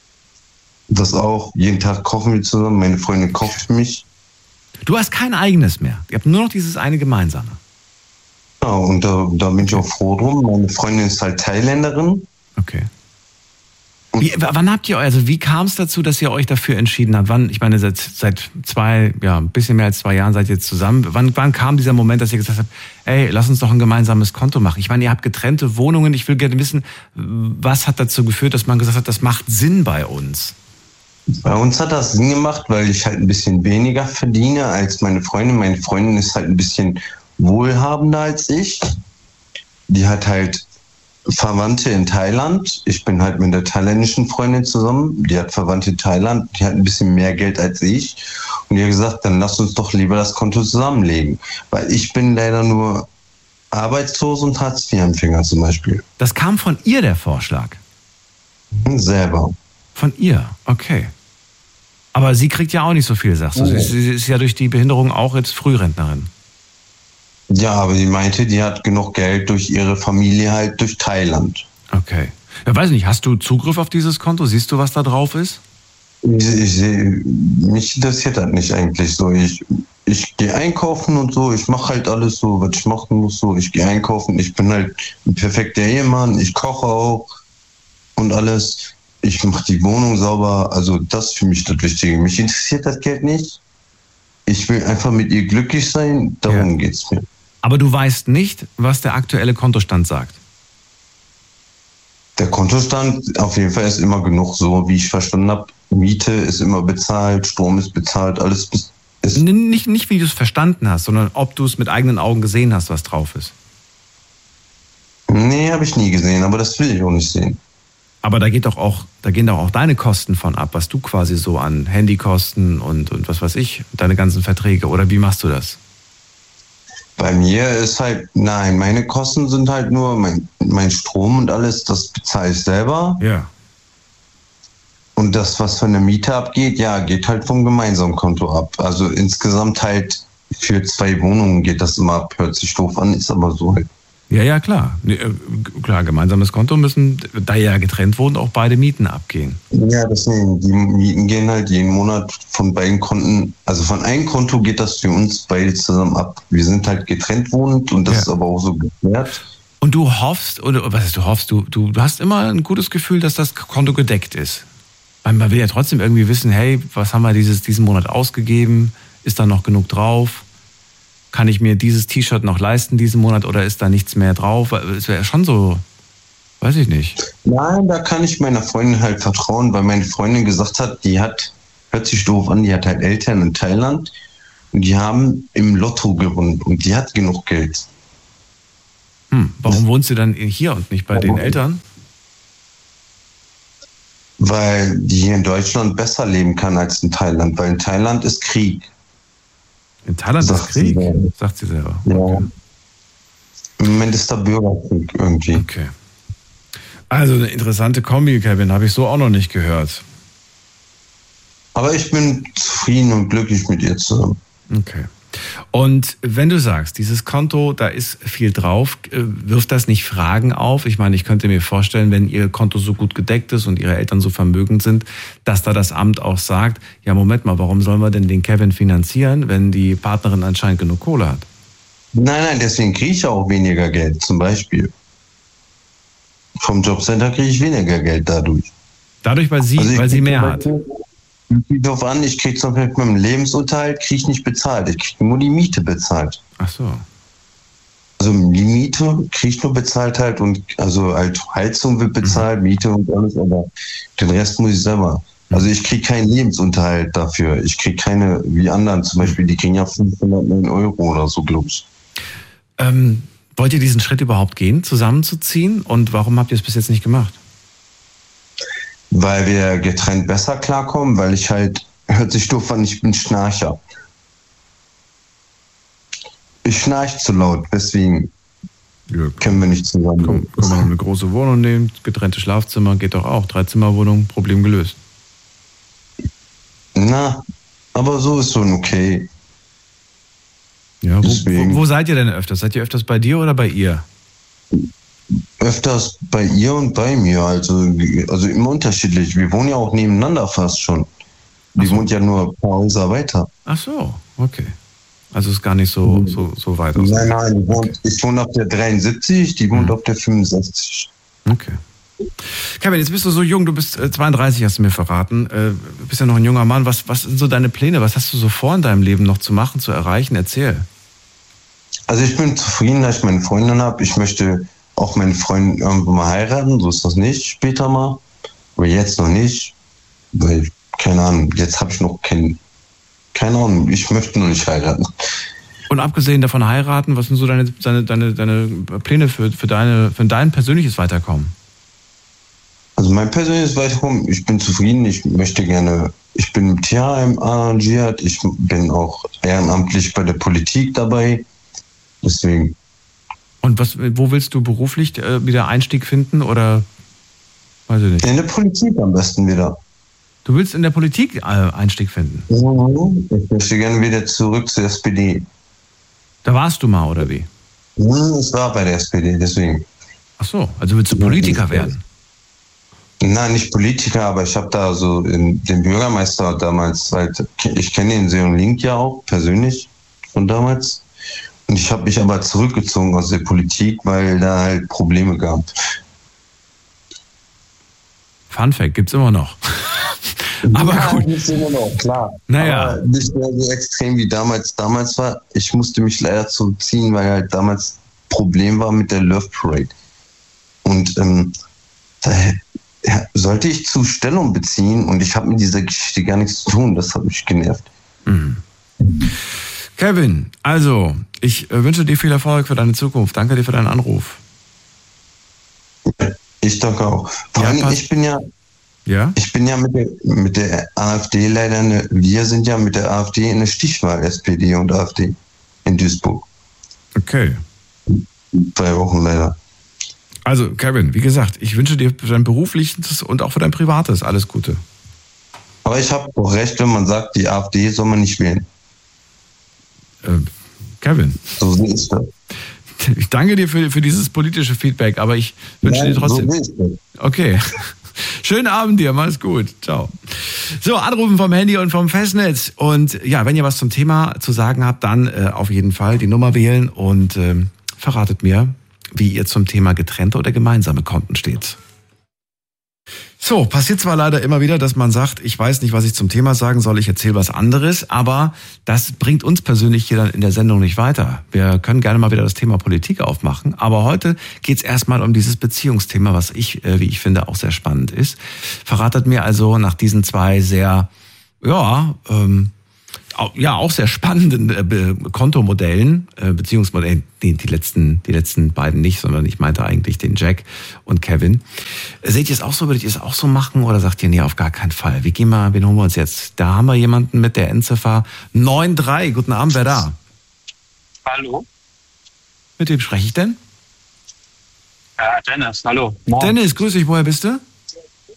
Das auch. Jeden Tag kochen wir zusammen. Meine Freundin kocht für mich. Du hast kein eigenes mehr. Ihr habt nur noch dieses eine gemeinsame. Ja, und da, da bin ich auch froh drum. Meine Freundin ist halt Thailänderin. Okay. Wie, wann habt ihr, also wie kam es dazu, dass ihr euch dafür entschieden habt? Wann, ich meine, seit, seit zwei, ja, ein bisschen mehr als zwei Jahren seid ihr jetzt zusammen. Wann, wann kam dieser Moment, dass ihr gesagt habt, ey, lass uns doch ein gemeinsames Konto machen? Ich meine, ihr habt getrennte Wohnungen. Ich will gerne wissen, was hat dazu geführt, dass man gesagt hat, das macht Sinn bei uns? Bei uns hat das Sinn gemacht, weil ich halt ein bisschen weniger verdiene als meine Freundin. Meine Freundin ist halt ein bisschen wohlhabender als ich. Die hat halt Verwandte in Thailand. Ich bin halt mit der thailändischen Freundin zusammen. Die hat Verwandte in Thailand. Die hat ein bisschen mehr Geld als ich. Und die hat gesagt, dann lass uns doch lieber das Konto zusammenlegen. Weil ich bin leider nur arbeitslos und Hartz-vier-Empfänger zum Beispiel. Das kam von ihr, der Vorschlag? Selber. Von ihr, okay. Aber sie kriegt ja auch nicht so viel, sagst du. Oh. Sie, sie ist ja durch die Behinderung auch jetzt Frührentnerin. Ja, aber sie meinte, die hat genug Geld durch ihre Familie halt durch Thailand. Okay. Ja, weiß nicht, hast du Zugriff auf dieses Konto? Siehst du, was da drauf ist? Ich, ich, mich interessiert das nicht eigentlich so. Ich, ich gehe einkaufen und so. Ich mache halt alles so, was ich machen muss. So. Ich gehe einkaufen. Ich bin halt ein perfekter Ehemann. Ich koche auch und alles. Ich mache die Wohnung sauber. Also das ist für mich das Wichtige. Mich interessiert das Geld nicht. Ich will einfach mit ihr glücklich sein. Darum ja. geht's mir. Aber du weißt nicht, was der aktuelle Kontostand sagt? Der Kontostand auf jeden Fall ist immer genug, so wie ich verstanden habe. Miete ist immer bezahlt, Strom ist bezahlt, alles ist... Nicht, nicht wie du es verstanden hast, sondern ob du es mit eigenen Augen gesehen hast, was drauf ist. Nee, habe ich nie gesehen, aber das will ich auch nicht sehen. Aber da geht doch auch, da gehen doch auch deine Kosten von ab, was du quasi so an Handykosten und, und was weiß ich, deine ganzen Verträge, oder wie machst du das? Bei mir ist halt, nein, meine Kosten sind halt nur mein, mein Strom und alles, das bezahle ich selber. Ja. Und das, was von der Miete abgeht, ja, geht halt vom gemeinsamen Konto ab. Also insgesamt halt für zwei Wohnungen geht das immer ab, hört sich doof an, ist aber so halt. Ja, ja, klar. Klar, gemeinsames Konto müssen, da ja getrennt wurden, auch beide Mieten abgehen. Ja, deswegen, die Mieten gehen halt jeden Monat von beiden Konten, also von einem Konto geht das für uns beide zusammen ab. Wir sind halt getrennt wohnend und das ja. ist aber auch so geklärt. Und du hoffst, oder was heißt du hoffst, du, du hast immer ein gutes Gefühl, dass das Konto gedeckt ist. Weil man will ja trotzdem irgendwie wissen, hey, was haben wir dieses, diesen Monat ausgegeben? Ist da noch genug drauf? Kann ich mir dieses T-Shirt noch leisten diesen Monat oder ist da nichts mehr drauf? Es wäre schon so, weiß ich nicht. Nein, da kann ich meiner Freundin halt vertrauen, weil meine Freundin gesagt hat, die hat, hört sich doof an, die hat halt Eltern in Thailand und die haben im Lotto gewonnen und die hat genug Geld. Hm, warum wohnst du dann hier und nicht bei den Eltern? Weil die hier in Deutschland besser leben kann als in Thailand, weil in Thailand ist Krieg. In Thailand ist Krieg, sagt sie selber. Ja. Okay. Im Moment ist der Bürgerkrieg irgendwie. Okay. Also eine interessante Kombi, Kevin, habe ich so auch noch nicht gehört. Aber ich bin zufrieden und glücklich mit ihr zusammen. Okay. Und wenn du sagst, dieses Konto, da ist viel drauf, wirft das nicht Fragen auf? Ich meine, ich könnte mir vorstellen, wenn Ihr Konto so gut gedeckt ist und Ihre Eltern so vermögend sind, dass da das Amt auch sagt, ja Moment mal, warum sollen wir denn den Kevin finanzieren, wenn die Partnerin anscheinend genug Kohle hat? Nein, nein, deswegen kriege ich auch weniger Geld, zum Beispiel. Vom Jobcenter kriege ich weniger Geld dadurch. Dadurch, weil sie, also weil sie mehr hat? Darauf an, ich kriege zum Beispiel mit meinem Lebensunterhalt kriege ich nicht bezahlt. Ich kriege nur die Miete bezahlt. Ach so. Also die Miete kriege ich nur bezahlt halt und also halt Heizung wird bezahlt, mhm. Miete und alles, aber den Rest muss ich selber. Also ich kriege keinen Lebensunterhalt dafür. Ich kriege keine, wie anderen zum Beispiel, die kriegen ja fünfhundertneun Euro oder so, glaube ich. Ähm, wollt ihr diesen Schritt überhaupt gehen, zusammenzuziehen? Und warum habt ihr es bis jetzt nicht gemacht? Weil wir getrennt besser klarkommen, weil ich halt, hört sich doof an, ich bin Schnarcher. Ich schnarche zu laut, deswegen ja, können wir nicht zusammen. Komm, können wir noch eine große Wohnung nehmen, getrennte Schlafzimmer, geht doch auch. Dreizimmerwohnung, Problem gelöst. Na, aber so ist schon okay. Ja, wo, wo, wo seid ihr denn öfters? Seid ihr öfters bei dir oder bei ihr? Öfters bei ihr und bei mir, also, also immer unterschiedlich. Wir wohnen ja auch nebeneinander fast schon. Die so. Wohnt ja nur ein paar Häuser weiter. Ach so, okay. Also ist gar nicht so, so, so weit aus. Nein, nein, ich wohne, ich wohne auf der dreiundsiebzig, die wohnt mhm. auf der fünfundsechzig. Okay. Kevin, jetzt bist du so jung, du bist zweiunddreißig, hast du mir verraten. Du bist ja noch ein junger Mann. Was, was sind so deine Pläne? Was hast du so vor in deinem Leben noch zu machen, zu erreichen? Erzähl. Also ich bin zufrieden, dass ich meine Freundin habe. Ich möchte auch meine Freundin irgendwann mal heiraten, so ist das nicht, später mal. Aber jetzt noch nicht, weil, keine Ahnung, jetzt habe ich noch kein, keine Ahnung, ich möchte noch nicht heiraten. Und abgesehen davon heiraten, was sind so deine, deine, deine, deine Pläne für, für, deine, für dein persönliches Weiterkommen? Also mein persönliches Weiterkommen, ich bin zufrieden, ich möchte gerne, ich bin im Tierheim arrangiert, ich bin auch ehrenamtlich bei der Politik dabei, deswegen. Und was, wo willst du beruflich äh, wieder Einstieg finden oder weiß ich nicht? In der Politik am besten wieder. Du willst in der Politik äh, Einstieg finden? Ja, ich möchte gerne wieder zurück zur S P D. Da warst du mal, oder wie? Ja, ich war bei der S P D, deswegen. Ach so, also willst du Politiker werden? Nein, nicht Politiker, aber ich habe da so in, den Bürgermeister damals halt, ich kenne den Seon Link ja auch persönlich von damals. Und ich habe mich aber zurückgezogen aus der Politik, weil da halt Probleme gab. Fun Fact, gibt's immer noch. Aber ja, gut. Gibt's immer noch, klar. Naja. Aber nicht mehr so extrem wie damals damals war. Ich musste mich leider zurückziehen, weil halt damals Problem war mit der Love Parade. Und ähm, da sollte ich zu Stellung beziehen und ich habe mit dieser Geschichte gar nichts zu tun. Das hat mich genervt. Mhm. Kevin, also, ich äh, wünsche dir viel Erfolg für deine Zukunft. Danke dir für deinen Anruf. Ich danke auch. Vor ja, allem, ich bin ja, ja, ich bin ja mit der, mit der AfD leider, eine, wir sind ja mit der AfD in der Stichwahl, S P D und AfD in Duisburg. Okay. Zwei Wochen leider. Also, Kevin, wie gesagt, ich wünsche dir für dein berufliches und auch für dein privates alles Gute. Aber ich habe auch recht, wenn man sagt, die AfD soll man nicht wählen. Kevin. So ist das. Ich danke dir für, für dieses politische Feedback, aber ich wünsche ja, dir trotzdem. So ist das. Okay. Schönen Abend dir, mach's gut. Ciao. So, anrufen vom Handy und vom Festnetz. Und ja, wenn ihr was zum Thema zu sagen habt, dann äh, auf jeden Fall die Nummer wählen und äh, verratet mir, wie ihr zum Thema getrennte oder gemeinsame Konten steht. So, passiert zwar leider immer wieder, dass man sagt, ich weiß nicht, was ich zum Thema sagen soll, ich erzähle was anderes, aber das bringt uns persönlich hier dann in der Sendung nicht weiter. Wir können gerne mal wieder das Thema Politik aufmachen, aber heute geht es erstmal um dieses Beziehungsthema, was ich, wie ich finde, auch sehr spannend ist. Verratet mir also nach diesen zwei sehr, ja, ähm, ja, auch sehr spannenden äh, Kontomodellen, äh, Beziehungsmodellen, die, die letzten, die letzten beiden nicht, sondern ich meinte eigentlich den Jack und Kevin. Seht ihr es auch so? Würdet ihr es auch so machen oder sagt ihr, nee, auf gar keinen Fall? Wie gehen wir, wen holen wir uns jetzt? Da haben wir jemanden mit der Endziffer neun drei. Guten Abend, wer da? Hallo. Mit wem spreche ich denn? Ja, Dennis, hallo. Morgen. Dennis, grüß dich, woher bist du?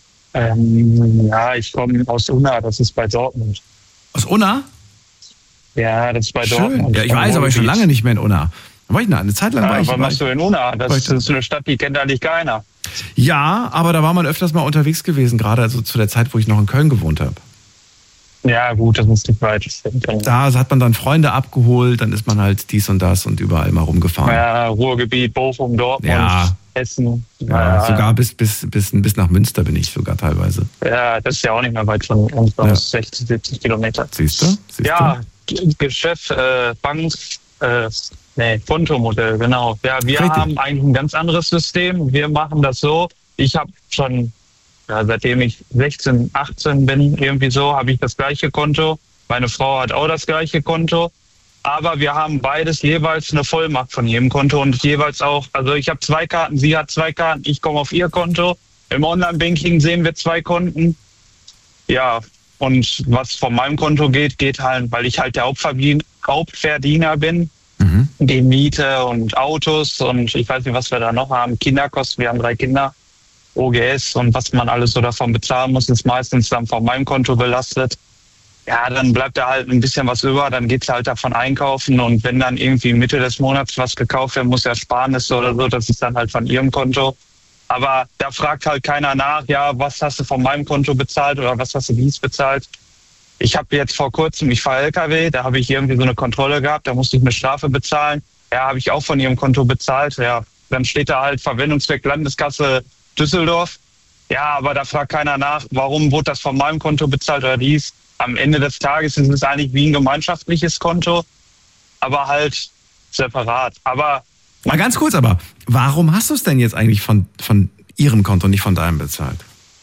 Ähm, ja, ich komme aus Unna, das ist bei Dortmund. Aus Unna? Ja, das ist bei Schön. Dortmund. Ja, ich weiß, aber schon lange nicht mehr in Unna. War ich, eine Zeit lang Ja, war ich. was machst du in Unna? Das, ich, das ist eine Stadt, die kennt eigentlich keiner. Ja, aber da war man öfters mal unterwegs gewesen, gerade also zu der Zeit, wo ich noch in Köln gewohnt habe. Ja, gut, das ist nicht weit. Da hat man dann Freunde abgeholt, dann ist man halt dies und das und überall mal rumgefahren. Ja, Ruhrgebiet, Bochum, Dortmund, ja. Essen. Ja, ja, sogar bis, bis, bis, bis nach Münster bin ich sogar teilweise. Ja, das ist ja auch nicht mehr weit von uns, ja. sechzig, siebzig Kilometer. Siehst du? Siehst ja, du? Geschäft, äh, Bank, äh, nee, Kontomodell, genau. Ja, wir Richtig. haben eigentlich ein ganz anderes System. Wir machen das so. Ich habe schon, ja, seitdem ich sechzehn, achtzehn bin, irgendwie so, habe ich das gleiche Konto. Meine Frau hat auch das gleiche Konto. Aber wir haben beides jeweils eine Vollmacht von jedem Konto und jeweils auch, also ich habe zwei Karten, sie hat zwei Karten, ich komme auf ihr Konto. Im Online-Banking sehen wir zwei Konten. Ja, und was von meinem Konto geht, geht halt, weil ich halt der Hauptverdien- Hauptverdiener bin. Mhm. Die Miete und Autos und ich weiß nicht, was wir da noch haben. Kinderkosten, wir haben drei Kinder. O G S und was man alles so davon bezahlen muss, ist meistens dann von meinem Konto belastet. Ja, dann bleibt da halt ein bisschen was über, dann geht's halt davon einkaufen und wenn dann irgendwie Mitte des Monats was gekauft werden muss, Ersparnisse oder so, das ist dann halt von ihrem Konto. Aber da fragt halt keiner nach, ja, was hast du von meinem Konto bezahlt oder was hast du dies bezahlt. Ich habe jetzt vor kurzem, ich fahre L K W, da habe ich irgendwie so eine Kontrolle gehabt, da musste ich eine Strafe bezahlen. Ja, habe ich auch von ihrem Konto bezahlt. Ja, dann steht da halt Verwendungszweck Landeskasse Düsseldorf. Ja, aber da fragt keiner nach, warum wurde das von meinem Konto bezahlt oder dies. Am Ende des Tages ist es eigentlich wie ein gemeinschaftliches Konto, aber halt separat. Aber mal ganz kurz, aber warum hast du es denn jetzt eigentlich von, von ihrem Konto, nicht von deinem bezahlt?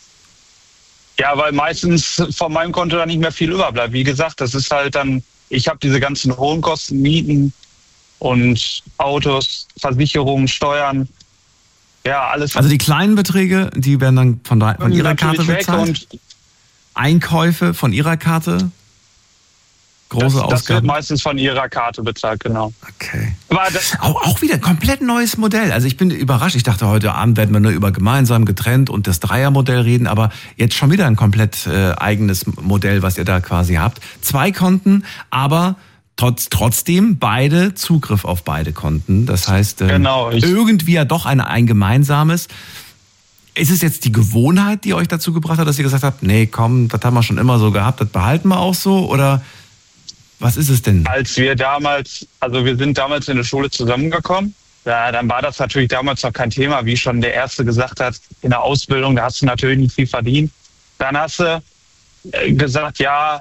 Ja, weil meistens von meinem Konto dann nicht mehr viel überbleibt. Wie gesagt, das ist halt dann, ich habe diese ganzen hohen Kosten, Mieten und Autos, Versicherungen, Steuern, ja, alles. Also die kleinen Beträge, die werden dann von, de- von ihrer Karte bezahlt? Und Einkäufe von ihrer Karte? Große das, Ausgaben? Das wird meistens von ihrer Karte bezahlt, genau. Okay. Aber das auch, auch wieder ein komplett neues Modell. Also ich bin überrascht. Ich dachte, heute Abend werden wir nur über gemeinsam, getrennt und das Dreiermodell reden, aber jetzt schon wieder ein komplett äh, eigenes Modell, was ihr da quasi habt. Zwei Konten, aber trotz, trotzdem beide Zugriff auf beide Konten. Das heißt, äh, genau, irgendwie ja doch ein, ein gemeinsames. Ist es jetzt die Gewohnheit, die euch dazu gebracht hat, dass ihr gesagt habt, nee, komm, das haben wir schon immer so gehabt, das behalten wir auch so? Oder was ist es denn? Als wir damals, also wir sind damals in der Schule zusammengekommen, ja, dann war das natürlich damals noch kein Thema, wie schon der Erste gesagt hat, in der Ausbildung, da hast du natürlich nicht viel verdient. Dann hast du gesagt, ja,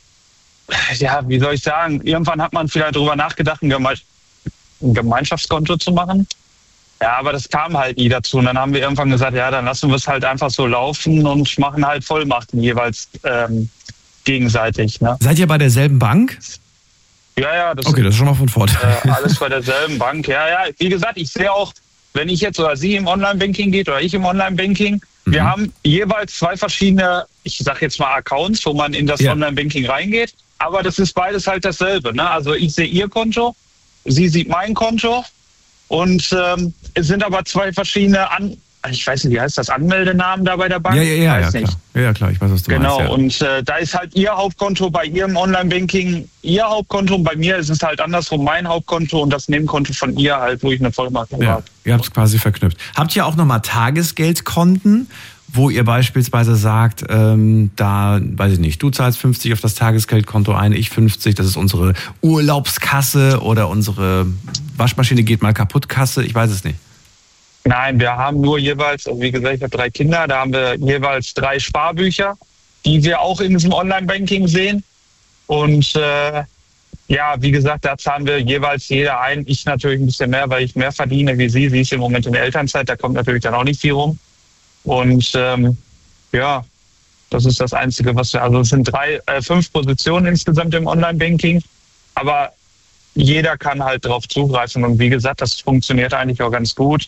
ja, wie soll ich sagen, irgendwann hat man vielleicht darüber nachgedacht, ein, Geme- ein Gemeinschaftskonto zu machen. Ja, aber das kam halt nie dazu. Und dann haben wir irgendwann gesagt, ja, dann lassen wir es halt einfach so laufen und machen halt Vollmachten jeweils ähm, gegenseitig. Ne? Seid ihr bei derselben Bank? Ja, ja. Das okay, das ist schon mal von Vorteil. Äh, alles bei derselben Bank. Ja, ja. Wie gesagt, ich sehe auch, wenn ich jetzt oder Sie im Online-Banking geht oder ich im Online-Banking, mhm. wir haben jeweils zwei verschiedene, ich sag jetzt mal Accounts, wo man in das ja. Online-Banking reingeht. Aber das ist beides halt dasselbe. Ne? Also ich sehe Ihr Konto, Sie sieht mein Konto. Und ähm, es sind aber zwei verschiedene, An- ich weiß nicht, wie heißt das, Anmeldenamen da bei der Bank? Ja, ja, ja, ich weiß ja, nicht. Klar. ja, klar, ich weiß, was du genau. meinst. Genau, ja. und äh, da ist halt Ihr Hauptkonto bei Ihrem Online-Banking, Ihr Hauptkonto, und bei mir ist es halt andersrum, mein Hauptkonto und das Nebenkonto von ihr halt, wo ich eine Vollmacht habe. Ja, ihr habt es quasi verknüpft. Habt ihr auch nochmal Tagesgeldkonten, wo ihr beispielsweise sagt, ähm, da, weiß ich nicht, du zahlst fünfzig auf das Tagesgeldkonto ein, ich fünfzig, das ist unsere Urlaubskasse oder unsere Waschmaschine geht mal kaputt Kasse, ich weiß es nicht. Nein, wir haben nur jeweils, also wie gesagt, ich habe drei Kinder, da haben wir jeweils drei Sparbücher, die wir auch in diesem Online-Banking sehen. Und äh, ja, wie gesagt, da zahlen wir jeweils jeder ein. Ich natürlich ein bisschen mehr, weil ich mehr verdiene wie sie. Sie ist im Moment in der Elternzeit, da kommt natürlich dann auch nicht viel rum. Und ähm, ja, das ist das Einzige, was wir, also es sind drei, äh, fünf Positionen insgesamt im Online-Banking, aber jeder kann halt drauf zugreifen und wie gesagt, das funktioniert eigentlich auch ganz gut.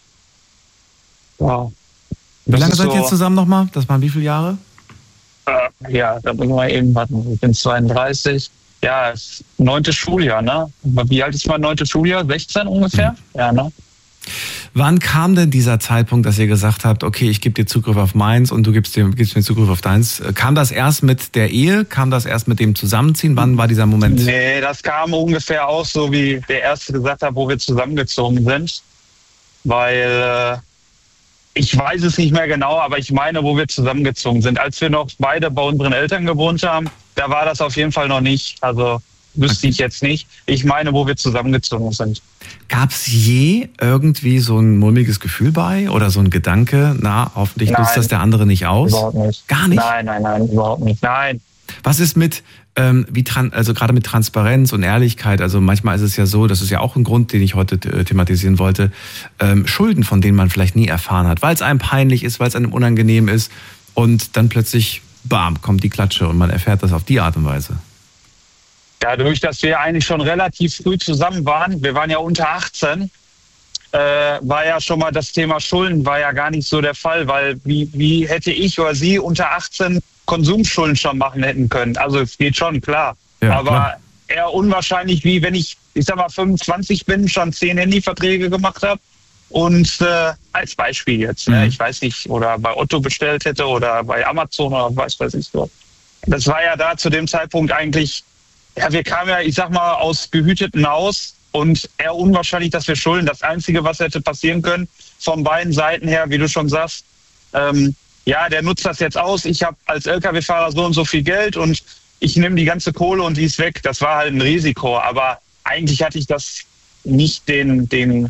Ja. Wie lange seid ihr so, jetzt zusammen nochmal? Das waren wie viele Jahre? Äh, ja, da müssen wir eben warten. Ich bin zweiunddreißig. Ja, das neunte Schuljahr, ne? Wie alt ist mein neuntes Schuljahr? sechzehn ungefähr? Mhm. Ja, ne? Wann kam denn dieser Zeitpunkt, dass ihr gesagt habt, okay, ich gebe dir Zugriff auf meins und du gibst, dir, gibst mir Zugriff auf deins? Kam das erst mit der Ehe? Kam das erst mit dem Zusammenziehen? Wann war dieser Moment? Nee, das kam ungefähr auch so, wie der Erste gesagt hat, wo wir zusammengezogen sind. Weil äh, ich weiß es nicht mehr genau, aber ich meine, wo wir zusammengezogen sind. Als wir noch beide bei unseren Eltern gewohnt haben, da war das auf jeden Fall noch nicht. Also wüsste ich jetzt nicht. Ich meine, wo wir zusammengezogen sind. Gab es je irgendwie so ein mulmiges Gefühl bei oder so ein Gedanke, na, hoffentlich Nein. nutzt das der andere nicht aus? Überhaupt nicht. Gar nicht? Nein, nein, nein, überhaupt nicht. Nein. Was ist mit, ähm, wie tran- also gerade mit Transparenz und Ehrlichkeit? Also manchmal ist es ja so, das ist ja auch ein Grund, den ich heute äh, thematisieren wollte, ähm, Schulden, von denen man vielleicht nie erfahren hat, weil es einem peinlich ist, weil es einem unangenehm ist und dann plötzlich, bam, kommt die Klatsche und man erfährt das auf die Art und Weise. Dadurch, dass wir eigentlich schon relativ früh zusammen waren, wir waren ja unter achtzehn, äh, war ja schon mal das Thema Schulden war ja gar nicht so der Fall, weil wie, wie hätte ich oder sie unter achtzehn Konsumschulden schon machen hätten können? Also es geht schon, klar. Ja, aber klar. Eher unwahrscheinlich, wie wenn ich, ich sag mal, fünfundzwanzig bin, schon zehn Handyverträge gemacht habe und äh, als Beispiel jetzt, ne? Mhm. Ich weiß nicht, oder bei Otto bestellt hätte oder bei Amazon oder was weiß ich so. Das war ja da zu dem Zeitpunkt eigentlich. Ja, wir kamen ja, ich sag mal, aus behüteten Haus und eher unwahrscheinlich, dass wir schulden. Das Einzige, was hätte passieren können, von beiden Seiten her, wie du schon sagst, ähm, ja, der nutzt das jetzt aus. Ich habe als L K W-Fahrer so und so viel Geld und ich nehme die ganze Kohle und die ist weg. Das war halt ein Risiko. Aber eigentlich hatte ich das nicht den, den,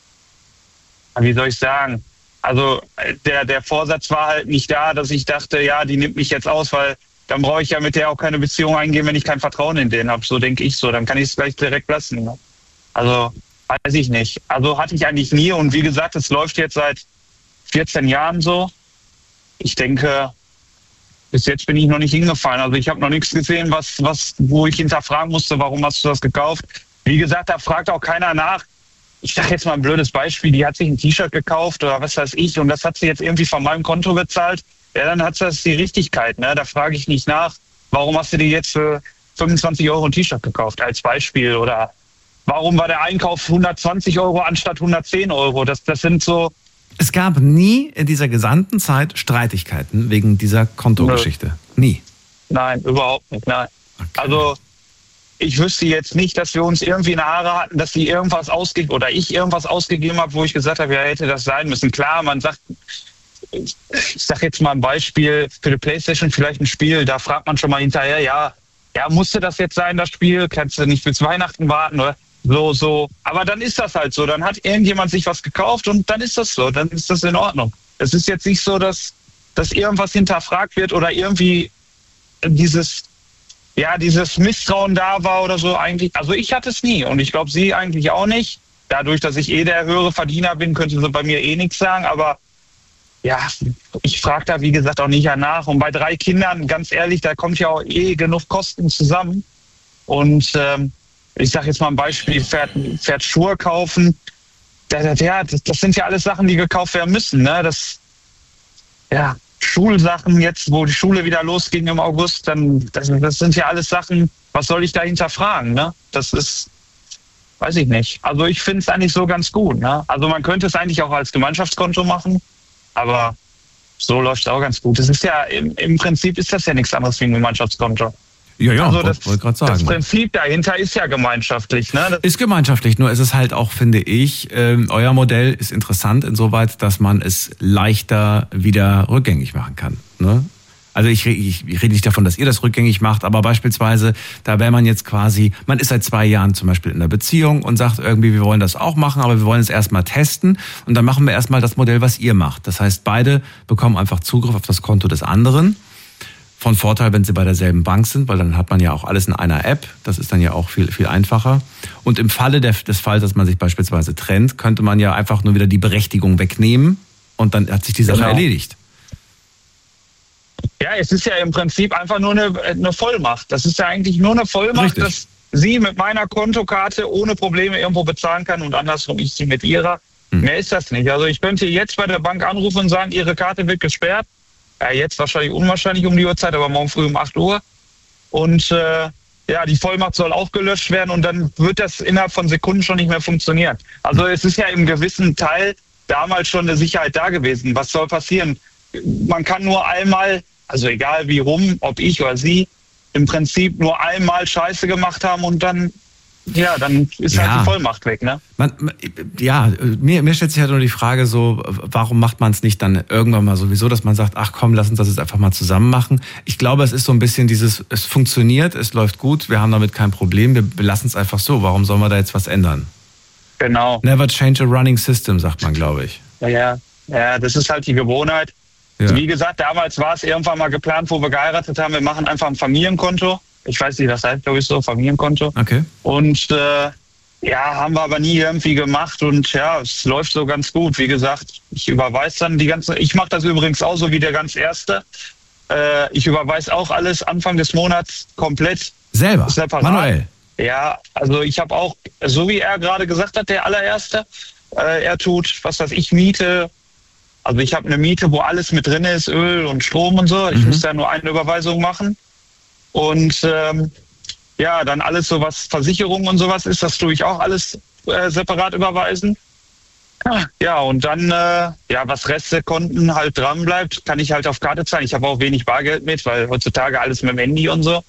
wie soll ich sagen, also der, der Vorsatz war halt nicht da, dass ich dachte, ja, die nimmt mich jetzt aus, weil dann brauche ich ja mit der auch keine Beziehung eingehen, wenn ich kein Vertrauen in den habe. So denke ich so. Dann kann ich es gleich direkt lassen. Ne? Also weiß ich nicht. Also hatte ich eigentlich nie. Und wie gesagt, es läuft jetzt seit vierzehn Jahren so. Ich denke, bis jetzt bin ich noch nicht hingefallen. Also ich habe noch nichts gesehen, was, was, wo ich hinterfragen musste, warum hast du das gekauft. Wie gesagt, da fragt auch keiner nach. Ich sage jetzt mal ein blödes Beispiel. Die hat sich ein T-Shirt gekauft oder was weiß ich. Und das hat sie jetzt irgendwie von meinem Konto bezahlt. Ja, dann hat das die Richtigkeit. Ne? Da frage ich nicht nach, warum hast du dir jetzt für fünfundzwanzig Euro ein T-Shirt gekauft, als Beispiel. Oder warum war der Einkauf hundertzwanzig Euro anstatt hundertzehn Euro? Das, das sind so... Es gab nie in dieser gesamten Zeit Streitigkeiten wegen dieser Kontogeschichte. Nie. Nein, überhaupt nicht. Nein. Okay. Also ich wüsste jetzt nicht, dass wir uns irgendwie in die Haare hatten, dass sie irgendwas ausgegeben oder ich irgendwas ausgegeben habe, wo ich gesagt habe, ja, hätte das sein müssen. Klar, man sagt... Ich sag jetzt mal ein Beispiel für die PlayStation, vielleicht ein Spiel, da fragt man schon mal hinterher, ja, ja, musste das jetzt sein, das Spiel? Kannst du nicht bis Weihnachten warten oder so, so. Aber dann ist das halt so, dann hat irgendjemand sich was gekauft und dann ist das so, dann ist das in Ordnung. Es ist jetzt nicht so, dass, dass irgendwas hinterfragt wird oder irgendwie dieses, ja, dieses Misstrauen da war oder so eigentlich. Also ich hatte es nie und ich glaube, sie eigentlich auch nicht. Dadurch, dass ich eh der höhere Verdiener bin, könnte sie bei mir eh nichts sagen, aber ja, ich frage da, wie gesagt, auch nicht nach. Und bei drei Kindern, ganz ehrlich, da kommt ja auch eh genug Kosten zusammen. Und ähm, ich sage jetzt mal ein Beispiel, fährt, fährt Schuhe kaufen. Ja, das, das sind ja alles Sachen, die gekauft werden müssen. Ne? Das, ja, Schulsachen jetzt, wo die Schule wieder losging im August, dann das, das sind ja alles Sachen, was soll ich da hinterfragen? Ne? Das ist, weiß ich nicht. Also ich finde es eigentlich so ganz gut. Ne? Also man könnte es eigentlich auch als Gemeinschaftskonto machen. Aber so läuft es auch ganz gut. Es ist ja im, im Prinzip ist das ja nichts anderes wie ein Gemeinschaftskonto. Ja, ja, also das, wollte gerade sagen. Das Prinzip dahinter ist ja gemeinschaftlich. Ne? Das ist gemeinschaftlich, nur ist es halt auch, finde ich, ähm, euer Modell ist interessant insoweit, dass man es leichter wieder rückgängig machen kann. Ne? Also ich, ich, ich rede nicht davon, dass ihr das rückgängig macht, aber beispielsweise, da wäre man jetzt quasi, man ist seit zwei Jahren zum Beispiel in einer Beziehung und sagt irgendwie, wir wollen das auch machen, aber wir wollen es erstmal testen und dann machen wir erstmal das Modell, was ihr macht. Das heißt, beide bekommen einfach Zugriff auf das Konto des anderen. Von Vorteil, wenn sie bei derselben Bank sind, weil dann hat man ja auch alles in einer App. Das ist dann ja auch viel, viel einfacher. Und im Falle der, des Falls, dass man sich beispielsweise trennt, könnte man ja einfach nur wieder die Berechtigung wegnehmen und dann hat sich die Sache Genau. erledigt. Ja, es ist ja im Prinzip einfach nur eine, eine Vollmacht. Das ist ja eigentlich nur eine Vollmacht, Richtig. dass sie mit meiner Kontokarte ohne Probleme irgendwo bezahlen kann und andersrum ich sie mit ihrer. Hm. Mehr ist das nicht. Also ich könnte jetzt bei der Bank anrufen und sagen, ihre Karte wird gesperrt. Ja, jetzt wahrscheinlich unwahrscheinlich um die Uhrzeit, aber morgen früh um acht Uhr. Und äh, ja, die Vollmacht soll auch gelöscht werden und dann wird das innerhalb von Sekunden schon nicht mehr funktionieren. Also es ist ja im gewissen Teil damals schon eine Sicherheit da gewesen. Was soll passieren? Man kann nur einmal, also egal wie rum, ob ich oder sie, im Prinzip nur einmal Scheiße gemacht haben und dann, ja, dann ist ja. halt die Vollmacht weg, ne? Man, ja, mir, mir stellt sich halt nur die Frage so, warum macht man es nicht dann irgendwann mal sowieso, dass man sagt, ach komm, lass uns das jetzt einfach mal zusammen machen. Ich glaube, es ist so ein bisschen dieses, es funktioniert, es läuft gut, wir haben damit kein Problem, wir lassen es einfach so. Warum sollen wir da jetzt was ändern? Genau. Never change a running system, sagt man, glaube ich. Ja, ja, das ist halt die Gewohnheit. Ja. Wie gesagt, damals war es irgendwann mal geplant, wo wir geheiratet haben, wir machen einfach ein Familienkonto. Ich weiß nicht, das heißt, glaube ich, so, Familienkonto. Okay. Und äh, ja, haben wir aber nie irgendwie gemacht und ja, es läuft so ganz gut. Wie gesagt, ich überweise dann die ganzen, ich mache das übrigens auch so wie der ganz Erste. Äh, ich überweise auch alles Anfang des Monats komplett. Selber? Separat. Manuell? Ja, also ich habe auch, so wie er gerade gesagt hat, der allererste, äh, er tut, was weiß ich, Miete. Also ich habe eine Miete, wo alles mit drin ist, Öl und Strom und so. Ich mhm. muss da nur eine Überweisung machen. Und ähm, ja, dann alles so, was Versicherung und sowas ist, das tue ich auch alles äh, separat überweisen. Ja, und dann, äh, ja, was Restekonten halt dran bleibt, kann ich halt auf Karte zahlen. Ich habe auch wenig Bargeld mit, weil heutzutage alles mit dem Handy und so.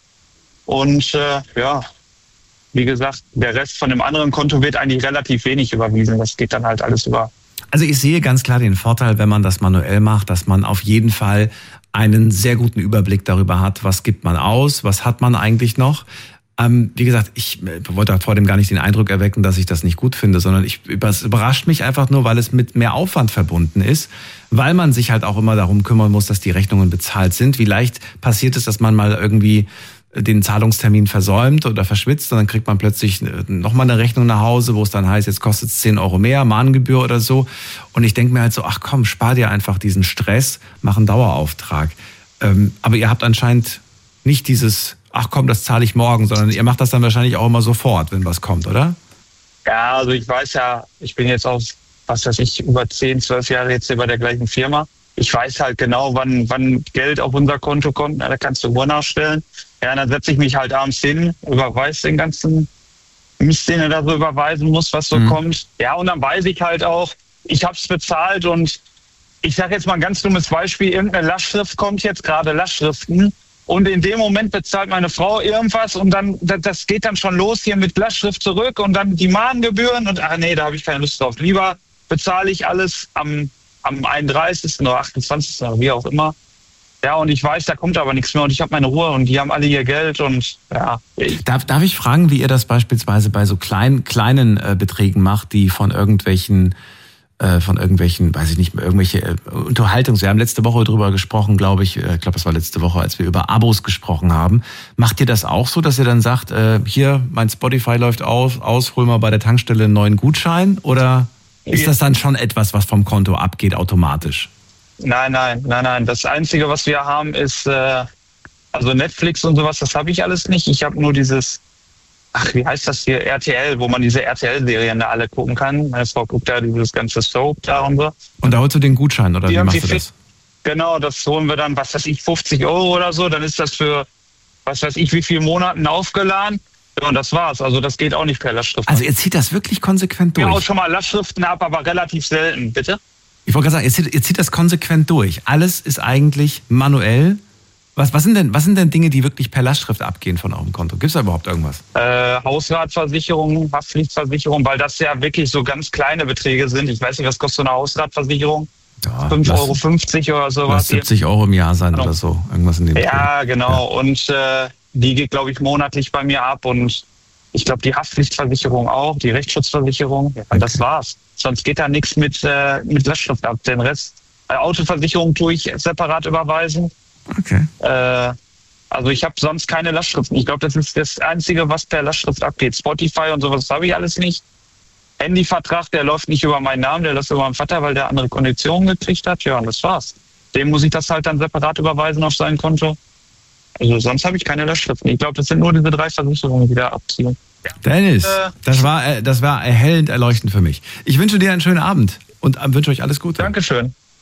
Und äh, ja, wie gesagt, der Rest von dem anderen Konto wird eigentlich relativ wenig überwiesen. Das geht dann halt alles über. Also ich sehe ganz klar den Vorteil, wenn man das manuell macht, dass man auf jeden Fall einen sehr guten Überblick darüber hat, was gibt man aus, was hat man eigentlich noch. Ähm, wie gesagt, ich wollte vor dem gar nicht den Eindruck erwecken, dass ich das nicht gut finde, sondern ich, es überrascht mich einfach nur, weil es mit mehr Aufwand verbunden ist, weil man sich halt auch immer darum kümmern muss, dass die Rechnungen bezahlt sind. Wie leicht passiert es, dass man mal irgendwie den Zahlungstermin versäumt oder verschwitzt und dann kriegt man plötzlich nochmal eine Rechnung nach Hause, wo es dann heißt, jetzt kostet es zehn Euro mehr, Mahngebühr oder so. Und ich denke mir halt so, ach komm, spar dir einfach diesen Stress, mach einen Dauerauftrag. Ähm, aber ihr habt anscheinend nicht dieses, ach komm, das zahle ich morgen, sondern ihr macht das dann wahrscheinlich auch immer sofort, wenn was kommt, oder? Ja, also ich weiß ja, ich bin jetzt auf, was weiß ich, über zehn, zwölf Jahre jetzt hier bei der gleichen Firma. Ich weiß halt genau, wann, wann Geld auf unser Konto kommt, da kannst du Uhr nachstellen. Ja, dann setze ich mich halt abends hin, überweise den ganzen Mist, den er da so überweisen muss, was so mhm. kommt. Ja, und dann weiß ich halt auch, ich habe es bezahlt und ich sage jetzt mal ein ganz dummes Beispiel, irgendeine Lastschrift kommt jetzt, gerade Lastschriften, und in dem Moment bezahlt meine Frau irgendwas und dann, das geht dann schon los hier mit Lastschrift zurück und dann die Mahngebühren und ach nee, da habe ich keine Lust drauf. Lieber bezahle ich alles am, am einunddreißigsten oder achtundzwanzigsten oder wie auch immer. Ja, und ich weiß, da kommt aber nichts mehr und ich habe meine Ruhe und die haben alle ihr Geld und ja. Darf, darf ich fragen, wie ihr das beispielsweise bei so kleinen, kleinen äh, Beträgen macht, die von irgendwelchen, äh, von irgendwelchen, weiß ich nicht, irgendwelche äh, Unterhaltungs... Wir haben letzte Woche drüber gesprochen, glaube ich, äh, ich glaube, es war letzte Woche, als wir über Abos gesprochen haben. Macht ihr das auch so, dass ihr dann sagt, äh, hier, mein Spotify läuft auf, aus, hol mal bei der Tankstelle einen neuen Gutschein? Oder ist das dann schon etwas, was vom Konto abgeht automatisch? Nein, nein, nein, nein. Das Einzige, was wir haben, ist, äh, also Netflix und sowas, das habe ich alles nicht. Ich habe nur dieses, ach, wie heißt das hier, R T L, wo man diese R T L-Serien da alle gucken kann. Meine Frau guckt da dieses ganze Soap da und so. Und da holst du den Gutschein, oder die wie machst du das? Genau, das holen wir dann, was weiß ich, fünfzig Euro oder so. Dann ist das für, was weiß ich, wie viele Monaten aufgeladen. Ja, und das war's. Also das geht auch nicht per Lastschrift. Also ihr zieht das wirklich konsequent durch? Ja, auch schon mal Lastschriften ab, aber relativ selten, bitte? Ich wollte gerade sagen, ihr zieht, ihr zieht das konsequent durch. Alles ist eigentlich manuell. Was, was, sind denn, was sind denn Dinge, die wirklich per Lastschrift abgehen von eurem Konto? Gibt es da überhaupt irgendwas? Äh, Hausratversicherung, Haftpflichtversicherung, weil das ja wirklich so ganz kleine Beträge sind. Ich weiß nicht, was kostet so eine Hausratversicherung? Ja, fünf Euro fünfzig oder sowas. siebzig Euro im Jahr sein genau. Oder so. Irgendwas in dem Ja, Dreh. Genau. Ja. Und äh, die geht, glaube ich, monatlich bei mir ab. Und ich glaube, die Haftpflichtversicherung auch, die Rechtsschutzversicherung. Ja, okay. Das war's. Sonst geht da nichts mit, äh, mit Lastschrift ab. Den Rest, äh, Autoversicherung tue ich separat überweisen. Okay. Äh, also ich habe sonst keine Lastschriften. Ich glaube, das ist das Einzige, was per Lastschrift abgeht. Spotify und sowas habe ich alles nicht. Handyvertrag, der läuft nicht über meinen Namen, der läuft über meinen Vater, weil der andere Konditionen gekriegt hat. Ja, und das war's. Dem muss ich das halt dann separat überweisen auf sein Konto. Also sonst habe ich keine Lastschriften. Ich glaube, das sind nur diese drei Versicherungen, die da abziehen. Dennis, das war, das war erhellend erleuchtend für mich. Ich wünsche dir einen schönen Abend und wünsche euch alles Gute. Dankeschön.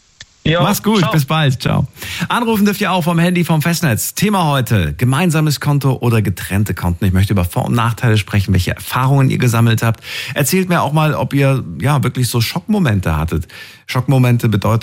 Jo, Mach's gut, ciao. bis bald, ciao. Anrufen dürft ihr auch vom Handy, vom Festnetz. Thema heute, gemeinsames Konto oder getrennte Konten. Ich möchte über Vor- und Nachteile sprechen, welche Erfahrungen ihr gesammelt habt. Erzählt mir auch mal, ob ihr ja wirklich so Schockmomente hattet. Schockmomente bedeutet